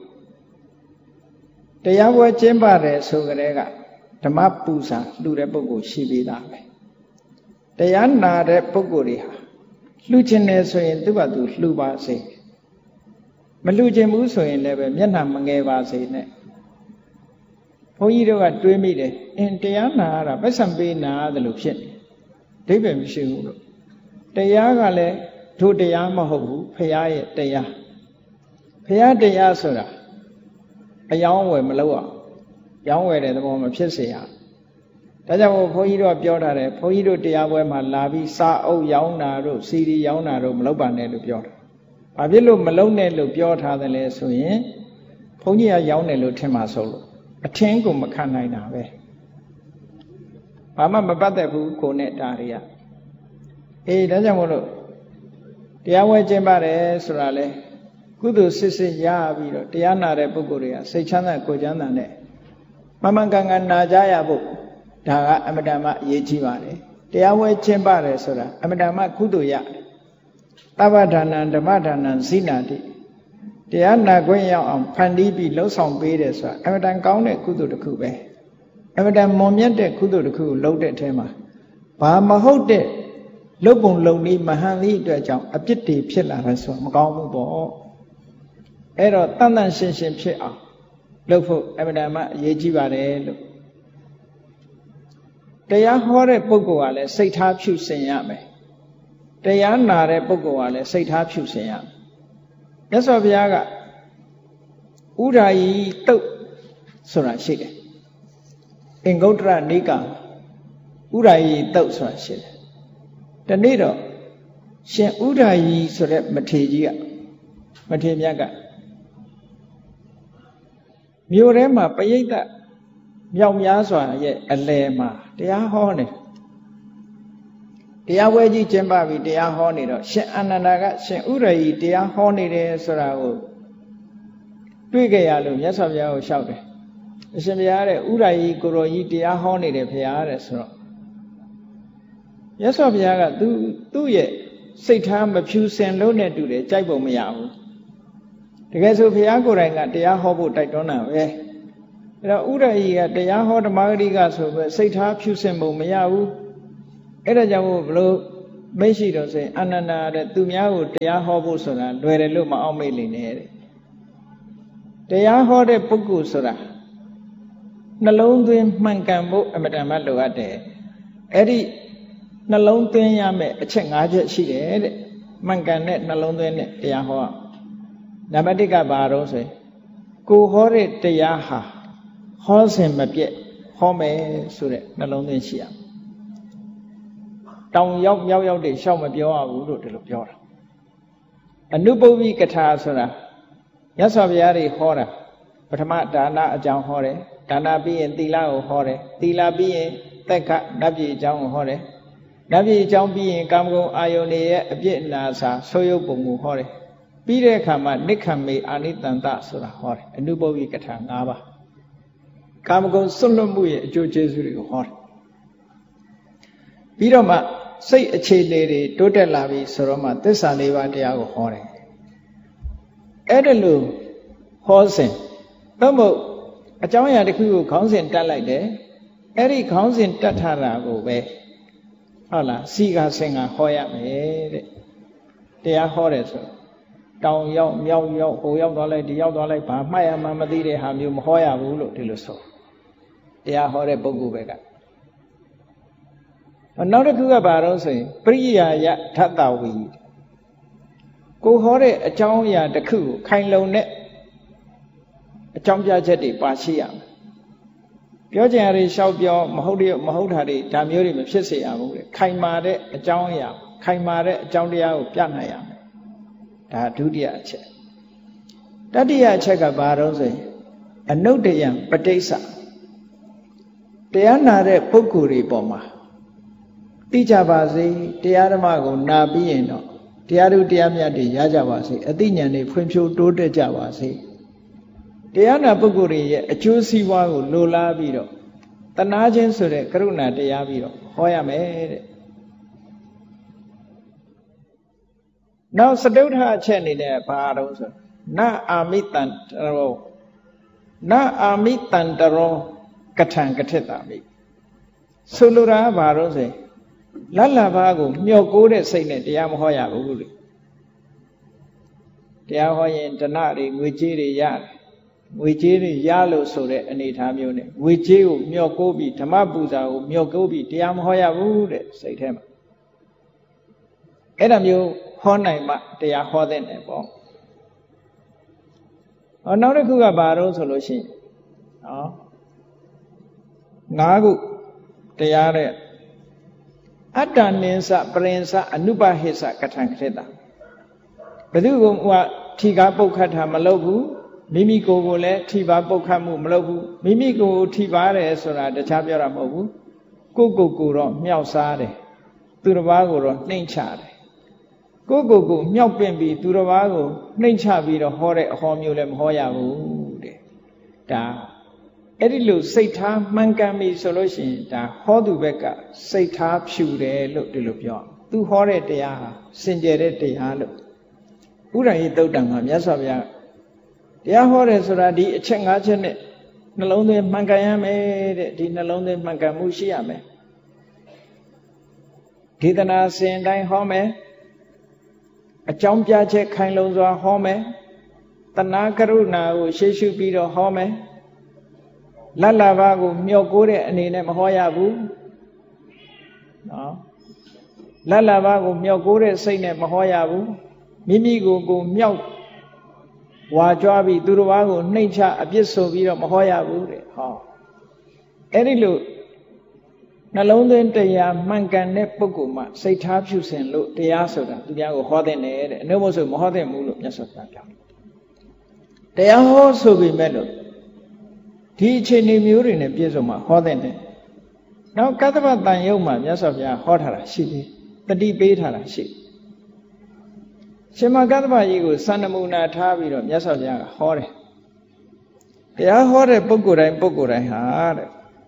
တရားဝဲကျင်းပတယ်ဆိုကြတဲ့ကဓမ္မပူဇာလှူတဲ့ပုဂ္ဂိုလ်ရှိသေးတာပဲတရားနာတဲ့ပုဂ္ဂိုလ်တွေဟာလှူခြင်းတယ်ဆိုရင်သူ့ဘာသူလှူပါစေမလှူခြင်းဘူးဆိုရင်လည်းပဲမျက်နှာမငယ်ပါစေနဲ့ဘုန်းကြီးတို့ကတွေးမိတယ်အင်းတရားနာရတာပတ်စံပေးနာရတယ်လို့ဖြစ်နေအဓိပ္ပာယ်မရှိဘူးလို့တရားကလည်းတို့တရားမဟုတ်ဘူးဖရာရဲ့တရားဖရာတရားဆိုတာအယောင်းဝယ်မလုပ်အောင်ရောင်းဝယ်တဲ့သဘောမဖြစ်စေရဒါကြောင့်ဘုန်းကြီးတို့ပြောထားတယ်ဘုန်းကြီးတို့တရားပွဲမှာလာပြီးစာအုပ်ရောင်းတာတို့စီဒီရောင်းတာတို့မလုပ်ပါနဲ့လို့ပြောတာဘာဖြစ်လို့မလုပ်နဲ့လို့ပြောထားတယ်လဲဆိုရင်ဘုန်းကြီးကရောင်းတယ်လို့ထင်မှာဆိုလို့အထင်းကိုမခံနိုင်တာပဲဘာမှမပတ်သက်ဘူးကိုနဲ့ဒါတွေကအေးဒါကြောင့်မို့လို့တရားဝဲကျင့်ပါတယ်ဆိုတာလေကုသိုလ်စစ်စစ်ရပြီးတော့တရားနာတဲ့ပုဂ္ဂိုလ်တွေကစိတ်ချမ်းသာကိုယ်ချမ်းသာနဲ့မမှန်ကန်ကန်နာကြရဖို့ဒါကအမတန်မှအရေးကြီးပါတယ်တရားဝဲကျင့်ပါတယ်ဆိုတာအမတန်မှကုသိုလ်ရသဗ္ဗဒါနံဓမ္မဒါနံဇိနာတိတရားနာခွင့်ရောက်အောင်ဖန်တီးပြီးလှုပ်ဆောင်ပေးတယ်ဆိုတာအမတန်ကောင်းတဲ့ကုသိုလ်တစ်ခုပဲအမတန်မွန်မြတ်တဲ့ကုသိုလ်တစ်ခုကိုလုပ်တဲ့အထဲမှာဘာမဟုတ်တဲ့လုပ်ပုံလုပ်နည်းမဟန်သည့်အတွက်ကြောင့်အပြစ်တွေဖြစ်လာတယ်ဆိုတာမကောင်းဘူးပေါ့အဲ့တော့တန်တန်ရှင်းရှင်းဖြစ်အောင်လုပ်ဖို့အမတန်မှအရေးကြီးပါတယ်လို့တရားဟောတဲ့ပုဂ္ဂိုလ်ကလည်းစိတ်ထားဖြူစင်ရမယ်တရားနာတဲ့ပုဂ္ဂိုလ်ကလည်းစိတ်ထားဖြူစင်ရမယ်မြတ်စွာဘုရားကဥဒ္ဓာယီတုတ်ဆိုတာရှိတယ်အင်္ဂုတ္တရနိကဥဒ္ဓာယီတုတ်ဆိုတာရှိတယ်ဒီနေ့တော့ရှင်ဥဒ္ဓာယီဆိုတဲ့မထေရကြီးကမထေရမြတ်ကမြို့ထဲမှာပရိသတ်မြောက်များစွာရဲ့အလယ်မှာတရားဟောနေတရားပွဲကြီးကျင်းပပြီးတရားဟောနေတော့ရှင်အာနန္ဒာကရှင်ဥရယီတရားဟောနေတယ်ဆိုတာကိုတွေ့ကြရလို့မြတ်စွာဘုရားကိုလျှောက်တယ်အရှင်ဘုရားတဲ့ဥရယီကိုရောကြီးတရားဟောနေတယ်ဘုရားတဲ့ဆိုတော့မြတ်စွာဘုရားကသူသူ့ရဲ့စိတ်ထားမဖြူစင်လို့နဲ့တူတယ်ကြိုက်ပုံမရဘူးတကယ်ဆိုဘုရားကိုယ်တိုင်ကတရားဟောဖို့တိုက်တွန်းတာပဲအဲ့တော့ဥရဟိကတရားဟောဓမ္မဂရိကဆိုပဲစိတ်ထားဖြူစင်ဖို့မရဘူးအဲ့ဒါကြောင့်ဘလို့မရှိတော့ဆိုရင်အနန္တာတဲ့သူများကိုတရားဟောဖို့ဆိုတာလွယ်တယ်လို့မအောင်မေ့လိမ့်နဲ့တဲ့တရားဟောတဲ့ပုဂ္ဂိုလ်ဆိုတာနှလုံးသွင်းမှန်ကန်ဖို့အမတန်မှလိုအပ်တယ်အဲ့ဒီနှလုံးသွင်းရမယ်အချက်၅ချက်ရှိတယ်တဲ့မှန်ကန်တဲ့နှလုံးသွင်းတဲ့တရားဟောနံပါတ်၁ကဘာတော့ဆိုရင်ကိုဟောတဲ့တရားဟာဟောစဉ်မပြတ်ဟောမယ်ဆိုတဲ့နှလုံးသွင်းရှိရမယ်တောင်ရောက်မြောက်ရောက်တွေရှောက်မပြောရဘူးလို့ဒီလိုပြောတာအနုပုပ္ပိကထာဆိုတာမြတ်စွာဘုရားတွေဟောတာပထမဒါနအကြောင်းဟောတယ်ဒါနပြီးရင်သီလကိုဟောတယ်သီလပြီးရင်သက်ခနတ်ပြည်အကြောင်းကိုဟောတယ်နတ်ပြည်အကြောင်းပြီးရင်ကာမဂုဏ်အာယုန်တွေရဲ့အပြစ်အနာစာဆိုးရုပ်ပုံကိုဟောတယ်ပြီးတဲ့အခါမှာနိခမေအာနိတန္တဆိုတာဟောတယ်အနုပုပ္ပိကထာ၅ပါးကာမဂုဏ်စွန့်လွတ်မှုရဲ့အကျိုးကျေးဇူးတွေကိုဟောတယ်ပြီးတော့မှစိတ်အခြေအနေတွေတိုးတက်လာပြီဆိုတော့မှသစ္စာလေးပါးတရားကိုဟောတယ်အဲ့ဒါလို့ဟောစဉ်သို့မဟုတ်အကြောင်းအရာတစ်ခုကိုခေါင်းစဉ်တက်လိုက်တယ်အဲ့ဒီခေါင်းစဉ်တက်ထားတာကိုပဲဟုတ်လားစီကစင်ကဟောရမယ်တဲ့တရားဟောတယ်ဆိုတောင်ရောက်မြောက်ရောက်ဟိုရောက်သွားလိုက်ဒီရောက်သွားလိုက်ဘာမှတ်ရမှမသိတဲ့ဟာမျိုးမဟောရဘူးလို့ဒီလိုဆိုတရားဟောတဲ့ပုဂ္ဂိုလ်ပဲကနောက်တစ်ခုကဘာလို့ဆိုရင်ပရိယာယထတဝီကိုဟောတဲ့အကြောင်းအရာတစ်ခုကိုခိုင်လုံတဲ့အကြောင်းပြချက်တွေပါရှိရမယ်ပြောကြရတွေလျှောက်ပြောမဟုတ်တဲ့မဟုတ်တာတွေဒါမျိုးတွေမဖြစ်စေရဘူးလေခိုင်မာတဲ့အကြောင်းအရာခိုင်မာတဲ့အကြောင်းတရားကိုပြနိုင်ရမယ်ဒါဒုတိယအချက်တတိယအချက်ကဘာလို့ဆိုရင်အနုတ္တယံပဋိစ္စတရားနာတဲ့ပုဂ္ဂိုလ်တွေပေါ်မှာသိကြပါစေတရားဓမ္မကိုနာပြီးရင်တော့တရားဓုတရားမြတ်တွေရကြပါစေအသိဉာဏ်တွေဖွံ့ဖြိုးတိုးတက်ကြပါစေတရားနာပုဂ္ဂိုလ်တွေရဲ့အကျိုးစီးပွားကိုလိုလားပြီးတော့တနာခြင်းဆိုတဲ့ကရုဏာတရားပြီးတော့ဟောရမယ်တဲ့နောက်စတုထအချက်အနေနဲ့ဘာတော့ဆိုနအာမိတံတရောနအာမိတံတရောကထံကထက်တာမိဆိုလိုတာကဘာတော့ဆိုလတ်လဘာကိုမျှော်ကိုးတဲ့စိတ်နဲ့တရားမဟောရဘူးလေတရားဟောရင်ဒဏတွေငွေကြေးတွေရတယ်ငွေကြေးတွေရလို့ဆိုတဲ့အနေအထားမျိုးနဲ့ငွေကြေးကိုမျှော်ကိုးပြီးဓမ္မပူဇာကိုမျှော်ကိုးပြီးတရားမဟောရဘူးတဲ့စိတ်ထဲမှာအဲ့ဒါမျိုးဟောနိုင်မှတရားဟောတဲ့နယ်ပေါ့ဟောနောက်တစ်ခုကဘာတော့ဆိုလို့ရှိရင်နော်ငါးခုတရားတဲ့အတ္တနိစ္စပရိစ္ဆအနုပဟိစ္စကထံခရတ္တဘယ်သူကဟိုထီကားပုတ်ခတ်တာမလုပ်ဘူးမိမိကိုယ်ကိုလည်းထီပါပုတ်ခတ်မှုမလုပ်ဘူးမိမိကိုယ်ကိုထီပါတယ်ဆိုတာတခြားပြောတာမဟုတ်ဘူးကိုယ်ကိုယ်ကိုတော့မြောက်စားတယ်သူတစ်ပါးကိုတော့နှိမ့်ချတယ်ကိုယ်ကိုယ်ကိုမြောက်ပင့်ပြီးသူတစ်ပါးကိုနှိမ့်ချပြီးတော့ဟောတဲ့အဟောမျိုးလည်းမဟောရဘူးတဲ့ဒါအဲ့ဒီလိုစိတ်ထားမှန်ကန်ပြီဆိုလို့ရှိရင်ဒါဟောသူဘက်ကစိတ်ထားဖြူတယ်လို့ဒီလိုပြောသူဟောတဲ့တရားဟာစင်ကြယ်တဲ့တရားလို့ဥရဟိသုတ်တံမှာမြတ်စွာဘုရားတရားဟောတယ်ဆိုတာဒီအချက်၅ချက်နဲ့နှလုံးသွင်းမှန်ကန်ရမယ်တဲ့ဒီနှလုံးသွင်းမှန်ကန်မှုရှိရမယ်ဒေသနာစဉ်တိုင်းဟောမယ်အကြောင်းပြချက်ခိုင်လုံစွာဟောမယ်တဏှာကရုဏာကိုရှေ့ရှုပြီးတော့ဟောမယ်လတ်လာဘာကိုမျှော်ကိုးတဲ့အနေနဲ့မဟောရဘူးနော်လတ်လာဘာကိုမျှော်ကိုးတဲ့စိတ်နဲ့မဟောရဘူးမိမိကိုယ်ကိုမြောက်ဝါကြွားပြီးသူတစ်ပါးကိုနှိမ့်ချအပြစ်ဆိုပြီးတော့မဟောရဘူးတဲ့ဟောအဲ့ဒီလိုနှလုံးသွင်းတရားမှန်ကန်တဲ့ပုဂ္ဂိုလ်မှစိတ်ထားဖြူစင်လို့တရားဆိုတာသူများကိုဟောတဲ့နဲ့တဲ့အနုမို့ဆိုမဟောတဲ့ဘူးလို့မြတ်စွာဘုရားပြောတရားဟောဆိုပေမဲ့လို့ဒီအခြေအနေမျိုးတွေနဲ့ပြည့်စုံမှဟောတဲ့နဲ့နောက်ကတ္တဗတန်ယုတ်မှာမြတ်စွာဘုရားဟောထားတာရှိသေးတတိပေးထားတာရှိရှင်မကတ္တဗကြီးကိုစံနမူနာထားပြီးတော့မြတ်စွာဘုရားကဟောတယ်တရားဟောတဲ့ပုဂ္ဂိုလ်တိုင်းပုဂ္ဂိုလ်တိုင်းဟာတဲ့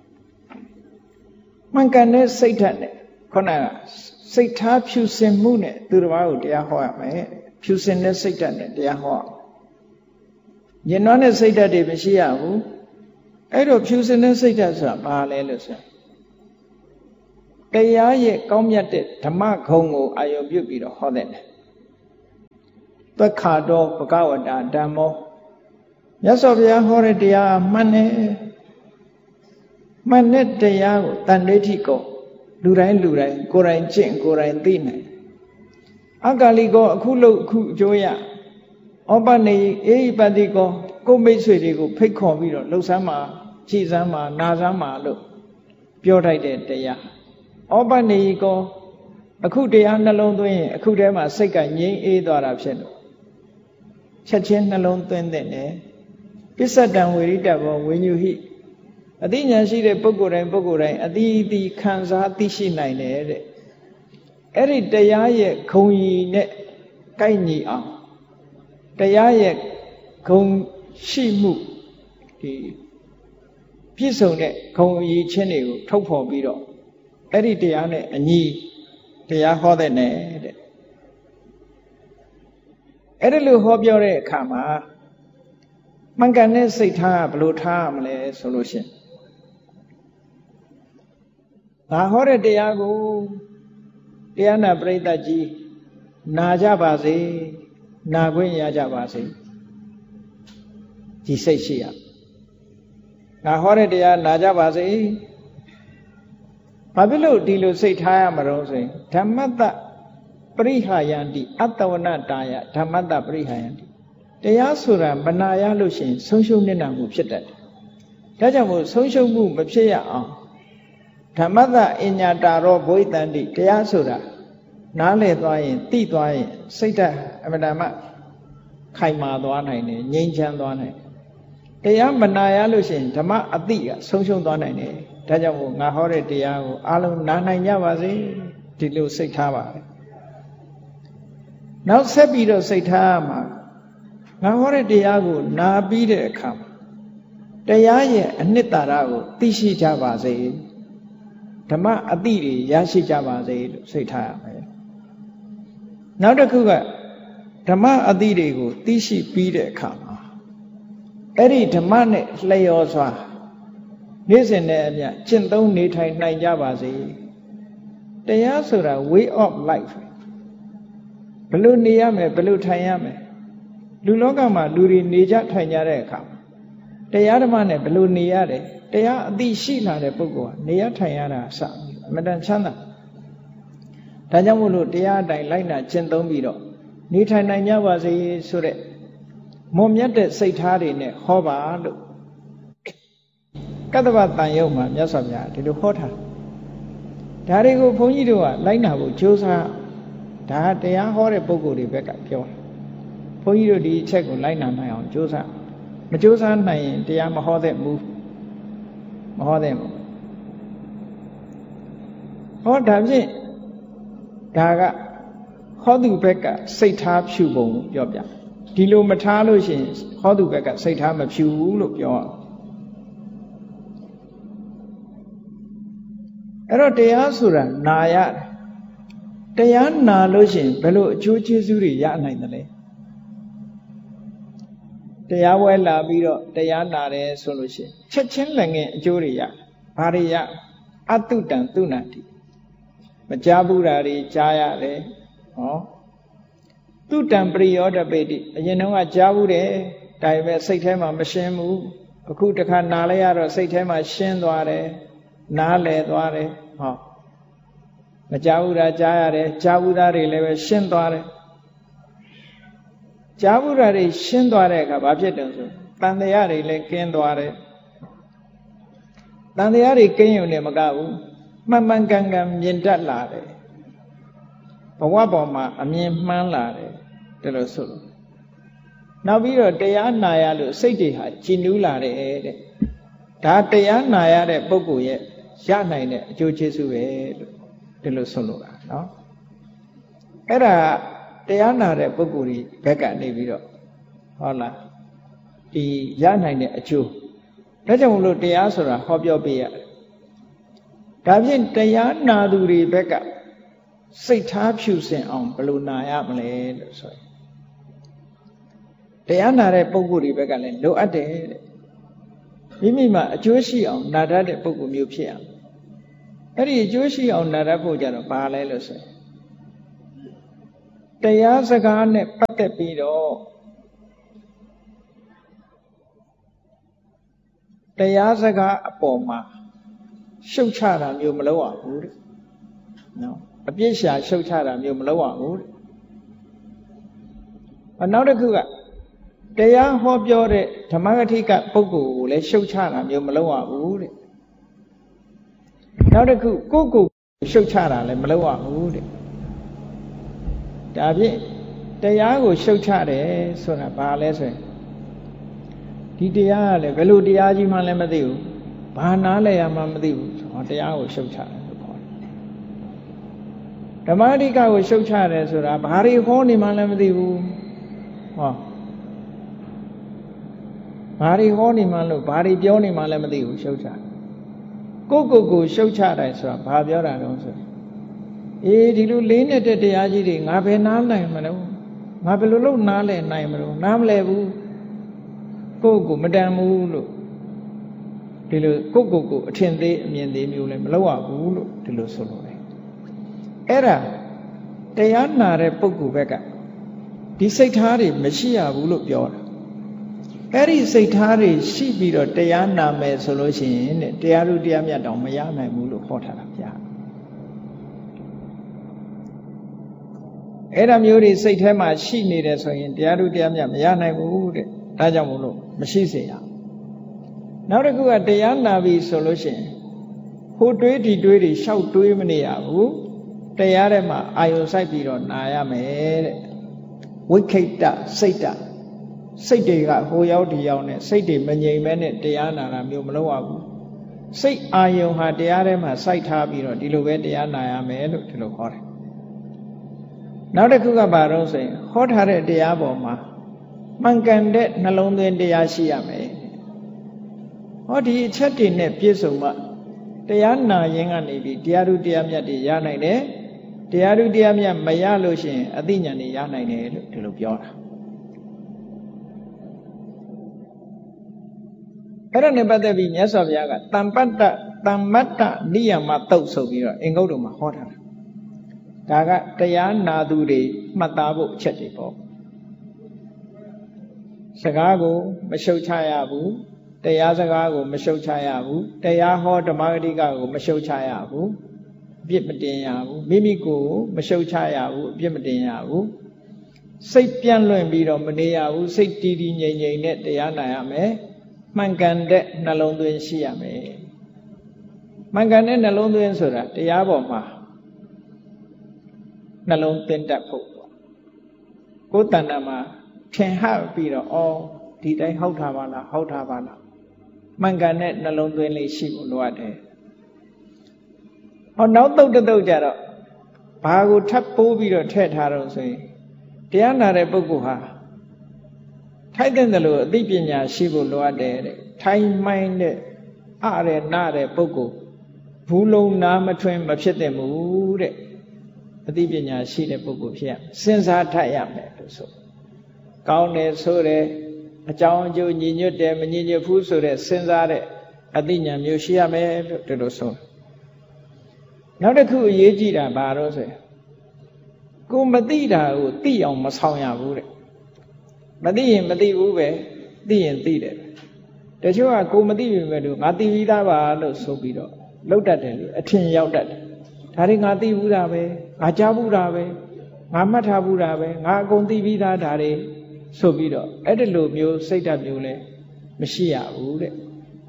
မှန်ကန်တဲ့စိတ်ဓာတ်နဲ့ခုနကစိတ်ထားဖြူစင်မှုနဲ့သူတစ်ပါးကိုတရားဟောရမယ်ဖြူစင်တဲ့စိတ်ဓာတ်နဲ့တရားဟောရမယ်ညင်နွားတဲ့စိတ်ဓာတ်တွေမရှိရဘူးအဲ့တော့ဖြူစင်တဲ့စိတ်ဓာတ်ဆိုတာဘာလဲလို့ဆိုတရားရဲ့ကောင်းမြတ်တဲ့ဓမ္မဂုဏ်ကိုအာရုံပြုပြီးတော့ဟောတဲ့တယ်သက္ခါတော်ဘဂဝတာဓမ္မောမြတ်စွာဘုရားဟောတဲ့တရားမှန်တယ်မှန်တဲ့တရားကိုတန်ဋိဋ္ဌိကိုလူတိုင်းလူတိုင်းကိုယ်တိုင်ကျင့်ကိုယ်တိုင်သိနိုင်အကာလိကောအခုလို့အခုအကျိုးရဩပနေအေဟိပတိကောကိုမိတ်ဆွေတွေကိုဖိတ်ခေါ်ပြီးတော့လှုပ်ဆမ်းမှာကြည်စမ်းမှာနာစမ်းမှာလို့ပြောထိုက်တဲ့တရားဩပနေကောအခုတရားနှလုံးသွင်းရင်အခုတည်းမှာစိတ်ကငြိမ်းအေးသွားတာဖြစ်လို့ချက်ချင်းနှလုံးသွင်းတဲ့နဲ့ပစ္စတံဝေရိတဘောဝိညုဟိအသိဉာဏ်ရှိတဲ့ပုဂ္ဂိုလ်တိုင်းပုဂ္ဂိုလ်တိုင်းအတိအတိခံစားသိရှိနိုင်တယ်တဲ့အဲ့ဒီတရားရဲ့ဂုဏ်ကြီးနဲ့ကိုက်ညီအောင်တရားရဲ့ဂုဏ်ရှိမှုဒီပြည့်စုံတဲ့ဂုဏ်အရေးချင်းတွေကိုထုတ်ဖော်ပြီးတော့အဲ့ဒီတရားနဲ့အညီတရားဟောတဲ့နဲ့တဲ့အဲ့ဒါလို့ဟောပြောတဲ့အခါမှာမှန်ကန်တဲ့စိတ်ထားကဘယ်လိုထားရမလဲဆိုလို့ရှိရင်ငါဟောတဲ့တရားကိုတရားနာပရိသတ်ကြီးနာကြပါစေနာခွင့်ရကြပါစေဒီစိတ်ရှိရငါဟောတဲ့တရားနာကြပါစေဘာဖြစ်လို့ဒီလိုစိတ်ထားရမလို့ဆိုရင်ဓမ္မတပရိဟာယန္တိအတ္တဝနတာယဓမ္မတပရိဟာယန္တိတရားဆိုတာမနာရလို့ရှိရင်ဆုံးရှုံးနေတာမှုဖြစ်တတ်တယ်ဒါကြောင့်မို့ဆုံးရှုံးမှုမဖြစ်ရအောင်ဓမ္မတအညာတာရောဘဝိတန္တိတရားဆိုတာနားလည်သွားရင်သိသွားရင်စိတ်ဓာတ်အမှန်တမ်းခိုင်မာသွားနိုင်တယ်ငြိမ်းချမ်းသွားနိုင်တယ်တရားမနာရလို့ရှိရင်ဓမ္မအတိကဆုံးရှုံးသွားနိုင်တယ်ဒါကြောင့်မို့ငါဟောတဲ့တရားကိုအားလုံးနားနိုင်ကြပါစေဒီလိုစိတ်ထားပါလေနောက်ဆက်ပြီးတော့စိတ်ထားရမှာငါဟောတဲ့တရားကိုနာပြီးတဲ့အခါတရားရဲ့အနှစ်သာရကိုသိရှိကြပါစေဓမ္မအတိတွေရရှိကြပါစေလို့စိတ်ထားရမယ်နောက်တစ်ခုကဓမ္မအတိတွေကိုသိရှိပြီးတဲ့အခါမှာအဲ့ဒီဓမ္မနဲ့လျော်စွာနေ့စဉ်နဲ့အမျှကျင့်သုံးနေထိုင်နိုင်ကြပါစေတရားဆိုတာ way of life ဘယ်လိုနေရမယ်ဘယ်လိုထိုင်ရမယ်လူလောကမှာလူတွေနေကြထိုင်ကြတဲ့အခါတရားဓမ္မနဲ့ဘယ်လိုနေရတယ်တရားအသိရှိလာတဲ့ပုဂ္ဂိုလ်ကနေရထိုင်ရတာအစအမှန်တန်ချမ်းသာဒါကြောင့်မို့လို့တရားအတိုင်းလိုက်နာကျင့်သုံးပြီးတော့နေထိုင်နိုင်ကြပါစေဆိုတဲ့မွန်မြတ်တဲ့စိတ်ထားတွေနဲ့ဟောပါလို့ကတ္တဗတန်ယုတ်မှာမြတ်စွာဘုရားဒီလိုဟောထားဒါတွေကိုဘုန်းကြီးတို့ကလိုက်နာဖို့ကြိုးစားဒါတရားဟောတဲ့ပုဂ္ဂိုလ်တွေဘက်ကပြောဘုန်းကြီးတို့ဒီအချက်ကိုလိုက်နာနိုင်အောင်ကြိုးစားမကြိုးစားနိုင်ရင်တရားမဟောတဲ့မူမဟောတဲ့မူဟောဒါဖြင့်ဒါကဟောသူဘက်ကစိတ်ထားဖြူပုံလို့ပြောပြဒီလိုမထားလို့ရှိရင်ဟောသူဘက်ကစိတ်ထားမဖြူဘူးလို့ပြောအောင်အဲ့တော့တရားဆိုတာနာရတယ်တရားနာလို့ရှိရင်ဘယ်လိုအကျိုးကျေးဇူးတွေရနိုင်တယ်လဲတရားဝဲလာပြီးတော့တရားနာတယ်ဆိုလို့ရှိရင်ချက်ချင်းလည်းငင်အကျိုးတွေရဘာတွေရအတုတံသူနာတိမကြားဘူးတာတွေကြားရတယ်ဟောသူတံပရိယောတပေတိအရင်တုန်းကကြားဘူးတယ်ဒါပေမဲ့စိတ်ထဲမှာမရှင်းဘူးအခုတခါနာလိုက်ရတော့စိတ်ထဲမှာရှင်းသွားတယ်နားလည်သွားတယ်ဟောမကြားဘူးတာကြားရတယ်ကြားဘူးတာတွေလည်းပဲရှင်းသွားတယ်ကြားဘူးတာတွေရှင်းသွားတဲ့အခါဘာဖြစ်တယ်ဆိုတန်တရားတွေလည်းကင်းသွားတယ်တန်တရားတွေကင်းရုံနဲ့မကဘူးမှန်မှန်ကန်ကန်မြင်တတ်လာတယ်ဘဝပေါ်မှာအမြင်မှန်းလာတယ်ဒါလို့ဆိုလို့နောက်ပြီးတော့တရားနာရလို့စိတ်တွေဟာကြည်နူးလာတယ်တဲ့ဒါတရားနာရတဲ့ပုဂ္ဂိုလ်ရဲ့ရနိုင်တဲ့အကျိုးကျေးဇူးပဲလို့ဒီလိုဆိုလို့တာနော်အဲ့ဒါတရားနာတဲ့ပုဂ္ဂိုလ်ကြီးဘက်ကနေပြီးတော့ဟုတ်လားဒီရနိုင်တဲ့အကျိုးဒါကြောင့်မလို့တရားဆိုတာဟောပြောပေးရတယ်ဒါဖြင့်တရားနာသူတွေဘက်ကစိတ်ထားဖြူစင်အောင်ဘယ်လိုနာရမလဲလို့ဆိုရင်တရားနာတဲ့ပုဂ္ဂိုလ်တွေဘက်ကလည်းလိုအပ်တယ်တဲ့မိမိမှာအကျိုးရှိအောင်နာတတ်တဲ့ပုဂ္ဂိုလ်မျိုးဖြစ်ရမယ်အဲ့ဒီအကျိုးရှိအောင်နာတတ်ဖို့ကြတော့ဘာလဲလို့ဆိုရင်တရားစကားနဲ့ပတ်သက်ပြီးတော့တရားစကားအပေါ်မှာရှုတ်ချတာမျိုးမလုပ်ရဘူးတဲ့နော်အပြစ်ရှာရှုတ်ချတာမျိုးမလုပ်ရဘူးတဲ့နောက်တစ်ခုကတရားဟောပြောတဲ့ဓမ္မဂတိကပုဂ္ဂိုလ်ကိုလည်းရှုတ်ချတာမျိုးမလုပ်ရဘူးတဲ့နောက်တစ်ခုကိုယ့်ကိုယ်ရှုတ်ချတာလည်းမလုပ်ရဘူးတဲ့ဒါဖြင့်တရားကိုရှုတ်ချတယ်ဆိုတာဘာလဲဆိုရင်ဒီတရားကလည်းဘယ်လိုတရားကြီးမှလည်းမသိဘူးဘာနားလဲရမှမသိဘူးဟောတရားကိုရှုတ်ချတယ်လို့ခေါ်တယ်ဓမ္မဂတိကကိုရှုတ်ချတယ်ဆိုတာဘာတွေဟောနေမှလည်းမသိဘူးဟောဘာတွေဟောနေမှလို့ဘာတွေပြောနေမှလည်းမသိဘူးရှုတ်ချကိုယ့်ကိုယ်ကိုရှုတ်ချတယ်ဆိုတာဘာပြောတာလဲဆိုအေးဒီလိုလေးနဲ့တဲ့တရားကြီးတွေငါဘယ်နားနိုင်မလို့ငါဘယ်လိုလုပ်နားလဲနိုင်မလို့နားမလဲဘူးကိုယ့်ကိုမတန်ဘူးလို့ဒီလိုကိုယ့်ကိုယ်ကိုအထင်သေးအမြင်သေးမျိုးလည်းမလုပ်ရဘူးလို့ဒီလိုဆိုလို့တယ်အဲ့ဒါတရားနာတဲ့ပုဂ္ဂိုလ်ဘက်ကဒီစိတ်ထားတွေမရှိရဘူးလို့ပြောတာအဲ့ဒီစိတ်ထားတွေရှိပြီးတော့တရားနာမယ်ဆိုလို့ရှိရင်တဲ့တရားဥတရားမြတ်တောင်မရနိုင်ဘူးလို့ဟောထားတာဗျာအဲ့ဒါမျိုးတွေစိတ်ထဲမှာရှိနေတယ်ဆိုရင်တရားဥတရားမြတ်မရနိုင်ဘူးတဲ့ဒါကြောင့်မို့လို့မရှိစေရနောက်တစ်ခုကတရားနာပြီဆိုလို့ရှိရင်ဟိုတွေးဒီတွေးတွေရှောက်တွေးမနေရဘူးတရားထဲမှာအာယုံစိုက်ပြီးတော့နာရမယ်တဲ့ဝိခိတစိတ်တစိတ်တွေကဟိုရောက်ဒီရောက်နဲ့စိတ်တွေမငြိမ်မဲနဲ့တရားနာတာမျိုးမလုပ်ရဘူးစိတ်အာယုံဟာတရားထဲမှာစိုက်ထားပြီးတော့ဒီလိုပဲတရားနာရမယ်လို့ဒီလိုခေါ်တယ်နောက်တစ်ခုကဘာလို့ဆိုရင်ဟောထားတဲ့တရားပေါ်မှာမှန်ကန်တဲ့နှလုံးသွင်းတရားရှိရမယ်ဟောဒီအချက်တွေနဲ့ပြည့်စုံမှတရားနာရင်ကနေပြီးတရားဥတရားမြတ်တွေရနိုင်တယ်တရားဥတရားမြတ်မရလို့ရှိရင်အသိဉာဏ်တွေရနိုင်တယ်လို့ဒီလိုပြောတာအဲ့ဒါနဲ့ပတ်သက်ပြီးမြတ်စွာဘုရားကတမ္ပတ္တတမ္မတ္တနိယမတုတ်ဆိုပြီးတော့အင်္ဂုတ္တမှာဟောထားတာဒါကတရားနာသူတွေမှတ်သားဖို့အချက်တွေပေါ့စကားကိုမရှုတ်ချရဘူးတရားစကားကိုမရှုတ်ချရဘူးတရားဟောဓမ္မဂတိကကိုမရှုတ်ချရဘူးအပြစ်မတင်ရဘူးမိမိကိုယ်ကိုမရှုတ်ချရဘူးအပြစ်မတင်ရဘူးစိတ်ပြန့်လွင့်ပြီးတော့မနေရဘူးစိတ်တည်တည်ငြိမ်ငြိမ်နဲ့တရားနာရမယ်မှန်ကန်တဲ့နှလုံးသွင်းရှိရမယ်မှန်ကန်တဲ့နှလုံးသွင်းဆိုတာတရားပေါ်မှာနှလုံးသွင်းတတ်ဖို့ပေါ့ကိုယ်တဏ္ဍာမှာထင်ဟပြီးတော့အော်ဒီတိုင်းဟုတ်တာပါလားဟုတ်တာပါလားမှန်ကန်တဲ့နှလုံးသွင်းလေးရှိဖို့လိုအပ်တယ်ဟောနောက်တုတ်တုတ်ကြတော့ဘာကိုထပ်ပိုးပြီးတော့ထည့်ထားတော့ဆိုရင်တရားနာတဲ့ပုဂ္ဂိုလ်ဟာထိုက်တဲ့လို့အသိပညာရှိဖို့လိုအပ်တယ်တဲ့ထိုင်မှိုင်းတဲ့အရနာတဲ့ပုဂ္ဂိုလ်ဘူးလုံးနာမထွင်မဖြစ်တဲ့မူတဲ့အသိပညာရှိတဲ့ပုဂ္ဂိုလ်ဖြစ်ရစဉ်းစားထပ်ရမယ်လို့ဆိုကောင်းတယ်ဆိုတဲ့အကြောင်းအကျိုးညီညွတ်တယ်မညီညွတ်ဘူးဆိုတဲ့စဉ်းစားတဲ့အသိဉာဏ်မျိုးရှိရမယ်လို့ဒီလိုဆိုနောက်တစ်ခုအရေးကြီးတာဘာလို့ဆိုရင်ကိုမသိတာကိုသိအောင်မဆောင်ရဘူးတဲ့မသိရင်မသိဘူးပဲသိရင်သိတယ်တချို့ကကိုမသိပြီမဲ့လို့ငါသိပြီးသားပါလို့ဆိုပြီးတော့လောက်တတ်တယ်လို့အထင်ရောက်တတ်တယ်ဒါတွေငါသိဘူးတာပဲငါကြားဘူးတာပဲငါမှတ်ထားဘူးတာပဲငါအကုန်သိပြီးသားဒါတွေဆိုပြီးတော့အဲ့ဒီလိုမျိုးစိတ်ဓာတ်မျိုးလဲမရှိရဘူးတဲ့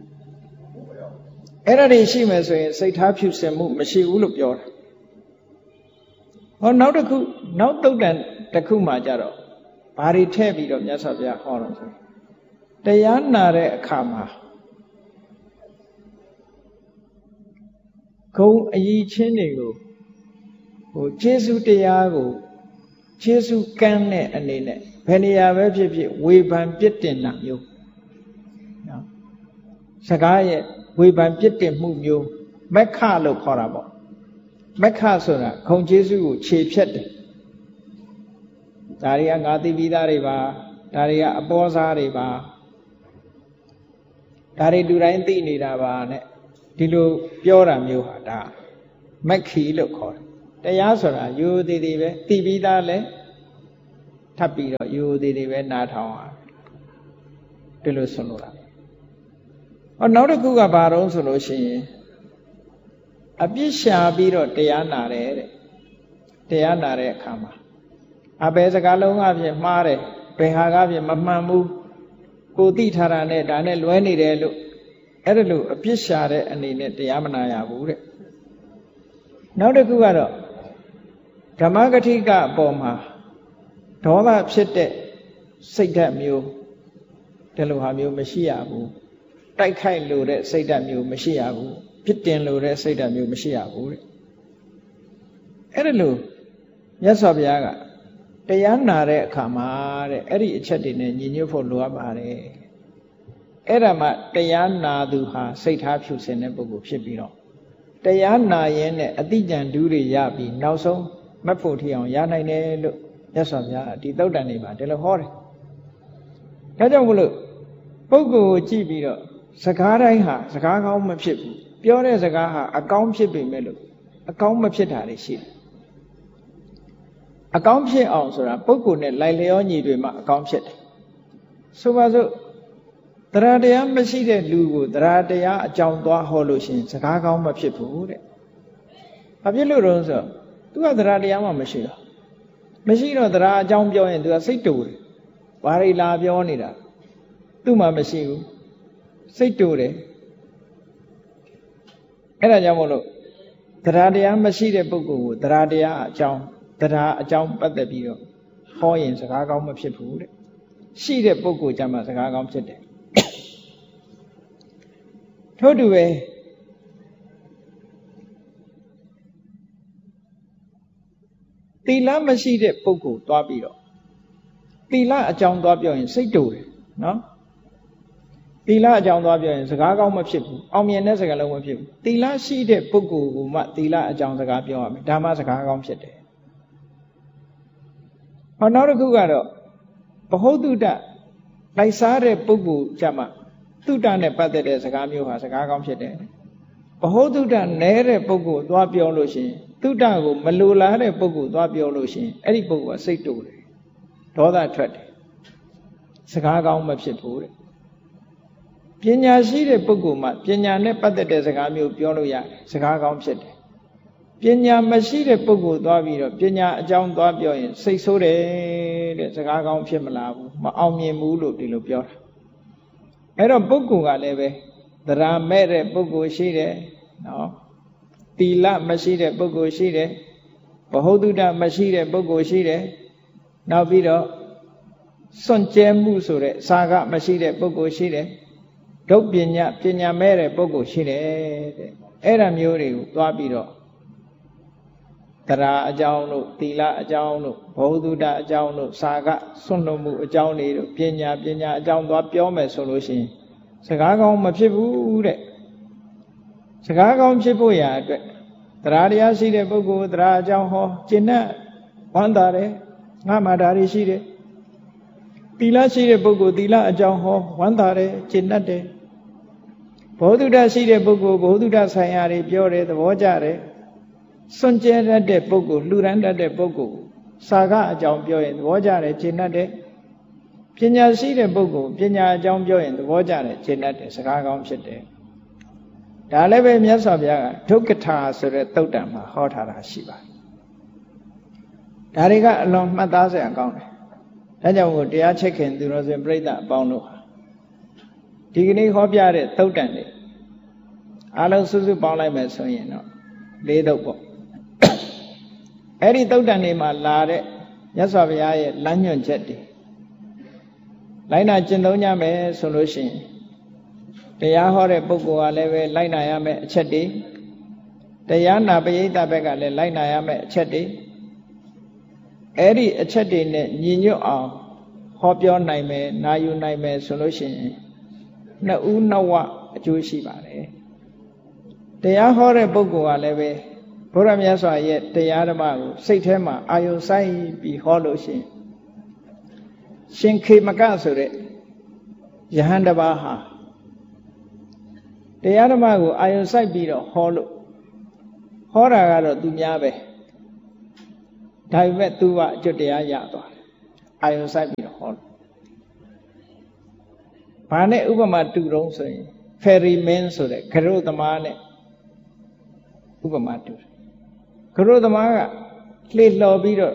အဲ့ဒါတွေရှိမယ်ဆိုရင်စိတ်ထားဖြူစင်မှုမရှိဘူးလို့ပြောတာဟောနောက်တစ်ခုနောက်တုတ်တန်တစ်ခုမှကြတော့ဘာတွေထည့်ပြီးတော့မြတ်စွာဘုရားဟောတော့ဆိုတရားနာတဲ့အခါမှာဂုံအည်ချင်းတွေကိုဟိုကျေးဇူးတရားကိုကျေးဇူးကမ်းတဲ့အနေနဲ့ဘယ်နေရာပဲဖြစ်ဖြစ်ဝေဖန်ပြစ်တင်တာမျိုးနော်စကားရဲ့ဝေဖန်ပြစ်တင်မှုမျိုးမက္ခလို့ခေါ်တာပေါ့မက္ခဆိုတာဂုံကျေးဇူးကိုခြေဖြတ်တယ်ဒါတွေကငါသိပြီးသားတွေပါဒါတွေကအပေါ်စားတွေပါဒါတွေလူတိုင်းသိနေတာပါနဲ့ဒီလိုပြောတာမျိုးဟာဒါမက္ခီလို့ခေါ်တယ်တရားဆိုတာရိုးသေးသေးပဲသိပြီးသားလဲထပ်ပြီးတော့ရိုးသေးသေးပဲနားထောင်အောင်ဒီလိုဆိုလို့လားဟောနောက်တစ်ခုကဘာတော့ဆိုလို့ရှိရင်အပြစ်ရှာပြီးတော့တရားနာတယ်တဲ့တရားနာတဲ့အခါမှာအဘယ်စကားလုံးအပြင်မှားတယ်ဘယ်ဟာကပြင်မမှန်ဘူးကိုသိထားတာနဲ့ဒါနဲ့လွဲနေတယ်လို့အဲ့ဒါလို့အပြစ်ရှာတဲ့အနေနဲ့တရားမနာရဘူးတဲ့နောက်တစ်ခုကတော့ဓမ္မဂတိကအပေါ်မှာဒေါသဖြစ်တဲ့စိတ်ဓာတ်မျိုးဒီလိုဟာမျိုးမရှိရဘူးတိုက်ခိုက်လို့တဲ့စိတ်ဓာတ်မျိုးမရှိရဘူးပြစ်တင်လို့တဲ့စိတ်ဓာတ်မျိုးမရှိရဘူးတဲ့အဲ့ဒါလို့မြတ်စွာဘုရားကတရားနာတဲ့အခါမှာတဲ့အဲ့ဒီအချက်တွေနဲ့ညီညွတ်ဖို့လိုအပ်ပါတယ်အဲ့ဒါမှတရားနာသူဟာစိတ်ထားဖြူစင်တဲ့ပုဂ္ဂိုလ်ဖြစ်ပြီးတော့တရားနာရင်နဲ့အတိဉာဏ်ဓုတွေရပြီးနောက်ဆုံးမတ်ဖို့ထီအောင်ရနိုင်တယ်လို့မြတ်စွာဘုရားဒီသုတ်တန်တွေမှာဒီလိုဟောတယ်ဒါကြောင့်မလို့ပုဂ္ဂိုလ်ကိုကြည့်ပြီးတော့စကားတိုင်းဟာစကားကောင်းမဖြစ်ဘူးပြောတဲ့စကားဟာအကောင်းဖြစ်ပေမဲ့လို့အကောင်းမဖြစ်တာတွေရှိတယ်အကောင်းဖြစ်အောင်ဆိုတာပုဂ္ဂိုလ်နဲ့လိုက်လျောညီတွေမှအကောင်းဖြစ်တယ်ဆိုပါစို့တရားတရားမရှိတဲ့လူကိုတရားတရားအကြောင်းသွားဟောလို့ရှိရင်စကားကောင်းမဖြစ်ဘူးတဲ့ဘာဖြစ်လို့တော့ဆိုသူကတရားတရားမှမရှိတော့မရှိတော့တရားအကြောင်းပြောရင်သူကစိတ်တူတယ်ဘာတွေလာပြောနေတာသူ့မှာမရှိဘူးစိတ်တူတယ်အဲ့ဒါကြောင့်မို့လို့တရားတရားမရှိတဲ့ပုဂ္ဂိုလ်ကိုတရားတရားအကြောင်းတရားအကြောင်းပတ်သက်ပြီးတော့ဟောရင်စကားကောင်းမဖြစ်ဘူးတဲ့ရှိတဲ့ပုဂ္ဂိုလ်ကြမှာစကားကောင်းဖြစ်တယ်ထို့တူပဲသီလမရှိတဲ့ပုဂ္ဂိုလ်သွားပြီးတော့သီလအကြောင်းသွားပြောရင်စိတ်တူတယ်နော်သီလအကြောင်းသွားပြောရင်စကားကောင်းမဖြစ်ဘူးအောင်မြင်တဲ့စကားလုံးမဖြစ်ဘူးသီလရှိတဲ့ပုဂ္ဂိုလ်ကမှသီလအကြောင်းစကားပြောရမယ်ဒါမှစကားကောင်းဖြစ်တယ်ဟောနောက်တစ်ခုကတော့ဘဟုတုတလိုက်စားတဲ့ပုဂ္ဂိုလ်ကြမှာတုတနဲ့ပတ်သက်တဲ့စကားမျိုးဟာစကားကောင်းဖြစ်တယ်ဘဟုတုတနဲတဲ့ပုဂ္ဂိုလ်သွားပြောလို့ရှိရင်တုတကိုမလိုလားတဲ့ပုဂ္ဂိုလ်သွားပြောလို့ရှိရင်အဲ့ဒီပုဂ္ဂိုလ်ကစိတ်တူတယ်ဒေါသထွက်တယ်စကားကောင်းမဖြစ်ဘူးတဲ့ပညာရှိတဲ့ပုဂ္ဂိုလ်မှပညာနဲ့ပတ်သက်တဲ့စကားမျိုးပြောလို့ရတယ်စကားကောင်းဖြစ်တယ်ပညာမရှိတဲ့ပုဂ္ဂိုလ်သွားပြီးတော့ပညာအကြောင်းသွားပြောရင်စိတ်ဆိုးတယ်တဲ့စကားကောင်းဖြစ်မလာဘူးမအောင်မြင်ဘူးလို့ဒီလိုပြောတာအဲ့တော့ပုဂ္ဂိုလ်ကလည်းပဲသရမဲ့တဲ့ပုဂ္ဂိုလ်ရှိတယ်နော်သီလမရှိတဲ့ပုဂ္ဂိုလ်ရှိတယ်ဘဟုတုတမရှိတဲ့ပုဂ္ဂိုလ်ရှိတယ်နောက်ပြီးတော့စွန့်ကြဲမှုဆိုတဲ့စာကမရှိတဲ့ပုဂ္ဂိုလ်ရှိတယ်ဒုပညာပညာမဲ့တဲ့ပုဂ္ဂိုလ်ရှိတယ်တဲ့အဲ့ဒါမျိုးတွေကိုသွားပြီးတော့တရားအကြောင်းတို့သီလအကြောင်းတို့ဘဝတုတအကြောင်းတို့စာကစွန့်လွတ်မှုအကြောင်းတွေတို့ပညာပညာအကြောင်းသွားပြောမယ်ဆိုလို့ရှိရင်စကားကောင်းမဖြစ်ဘူးတဲ့စကားကောင်းဖြစ်ဖို့ရာအတွက်တရားတရားရှိတဲ့ပုဂ္ဂိုလ်တရားအကြောင်းဟောကျင့်တဲ့ဝမ်းသာတယ်ငါမှဒါတွေရှိတယ်သီလရှိတဲ့ပုဂ္ဂိုလ်သီလအကြောင်းဟောဝမ်းသာတယ်ကျင့်တတ်တယ်ဘဝတုတရှိတဲ့ပုဂ္ဂိုလ်ဘဝတုတဆိုင်ရာတွေပြောတယ်သဘောကျတယ်စွန့်ကြဲတတ်တဲ့ပုဂ္ဂိုလ်လှူဒန်းတတ်တဲ့ပုဂ္ဂိုလ်စာကအကြောင်းပြောရင်သဘောကျတယ်ကျင့်တတ်တယ်ပညာရှိတဲ့ပုဂ္ဂိုလ်ပညာအကြောင်းပြောရင်သဘောကျတယ်ကျင့်တတ်တယ်စကားကောင်းဖြစ်တယ်ဒါလည်းပဲမြတ်စွာဘုရားကဒုက္ခထာဆိုတဲ့သုတ်တံမှာဟောထားတာရှိပါတယ်ဒါတွေကအလွန်မှတ်သားစရာကောင်းတယ်ဒါကြောင့်မို့တရားချက်ခင်သူတော်စင်ပြိဿအပေါင်းတို့ဒီကနေ့ဟောပြတဲ့သုတ်တံတွေအားလုံးစုစုပေါင်းလိုက်မယ်ဆိုရင်တော့လေးသုတ်ပေါ့အဲ့ဒီသုတ်တံတွေမှာလာတဲ့မြတ်စွာဘုရားရဲ့လမ်းညွှန်ချက်တွေလိုက်နာကျင့်သုံးကြမယ်ဆိုလို့ရှိရင်တရားဟောတဲ့ပုဂ္ဂိုလ်ကလည်းပဲလိုက်နာရမယ့်အချက်တွေတရားနာပရိသတ်ဘက်ကလည်းလိုက်နာရမယ့်အချက်တွေအဲ့ဒီအချက်တွေနဲ့ညီညွတ်အောင်ဟောပြောနိုင်မယ်နာယူနိုင်မယ်ဆိုလို့ရှိရင်နှစ်ဦးနှစ်ဝအကျိုးရှိပါတယ်တရားဟောတဲ့ပုဂ္ဂိုလ်ကလည်းပဲဘုရားမြတ်စွာရဲ့တရားဓမ္မကိုစိတ်ထဲမှာအာယုဆိုင်ပြီးဟောလို့ရှိရင်ရှင်ခေမကဆိုတဲ့ယဟန်တစ်ပါးဟာတရားဓမ္မကိုအာယုံစိုက်ပြီးတော့ဟောလို့ဟောတာကတော့သူများပဲဒါပေမဲ့သူကအကျွတ်တရားရသွားတယ်အာယုံစိုက်ပြီးတော့ဟောလို့ဘာနဲ့ဥပမာတူတုံးဆိုရင် ferryman ဆိုတဲ့ဂရုသမားနဲ့ဥပမာတူတယ်ဂရုသမားကလှေလှော်ပြီးတော့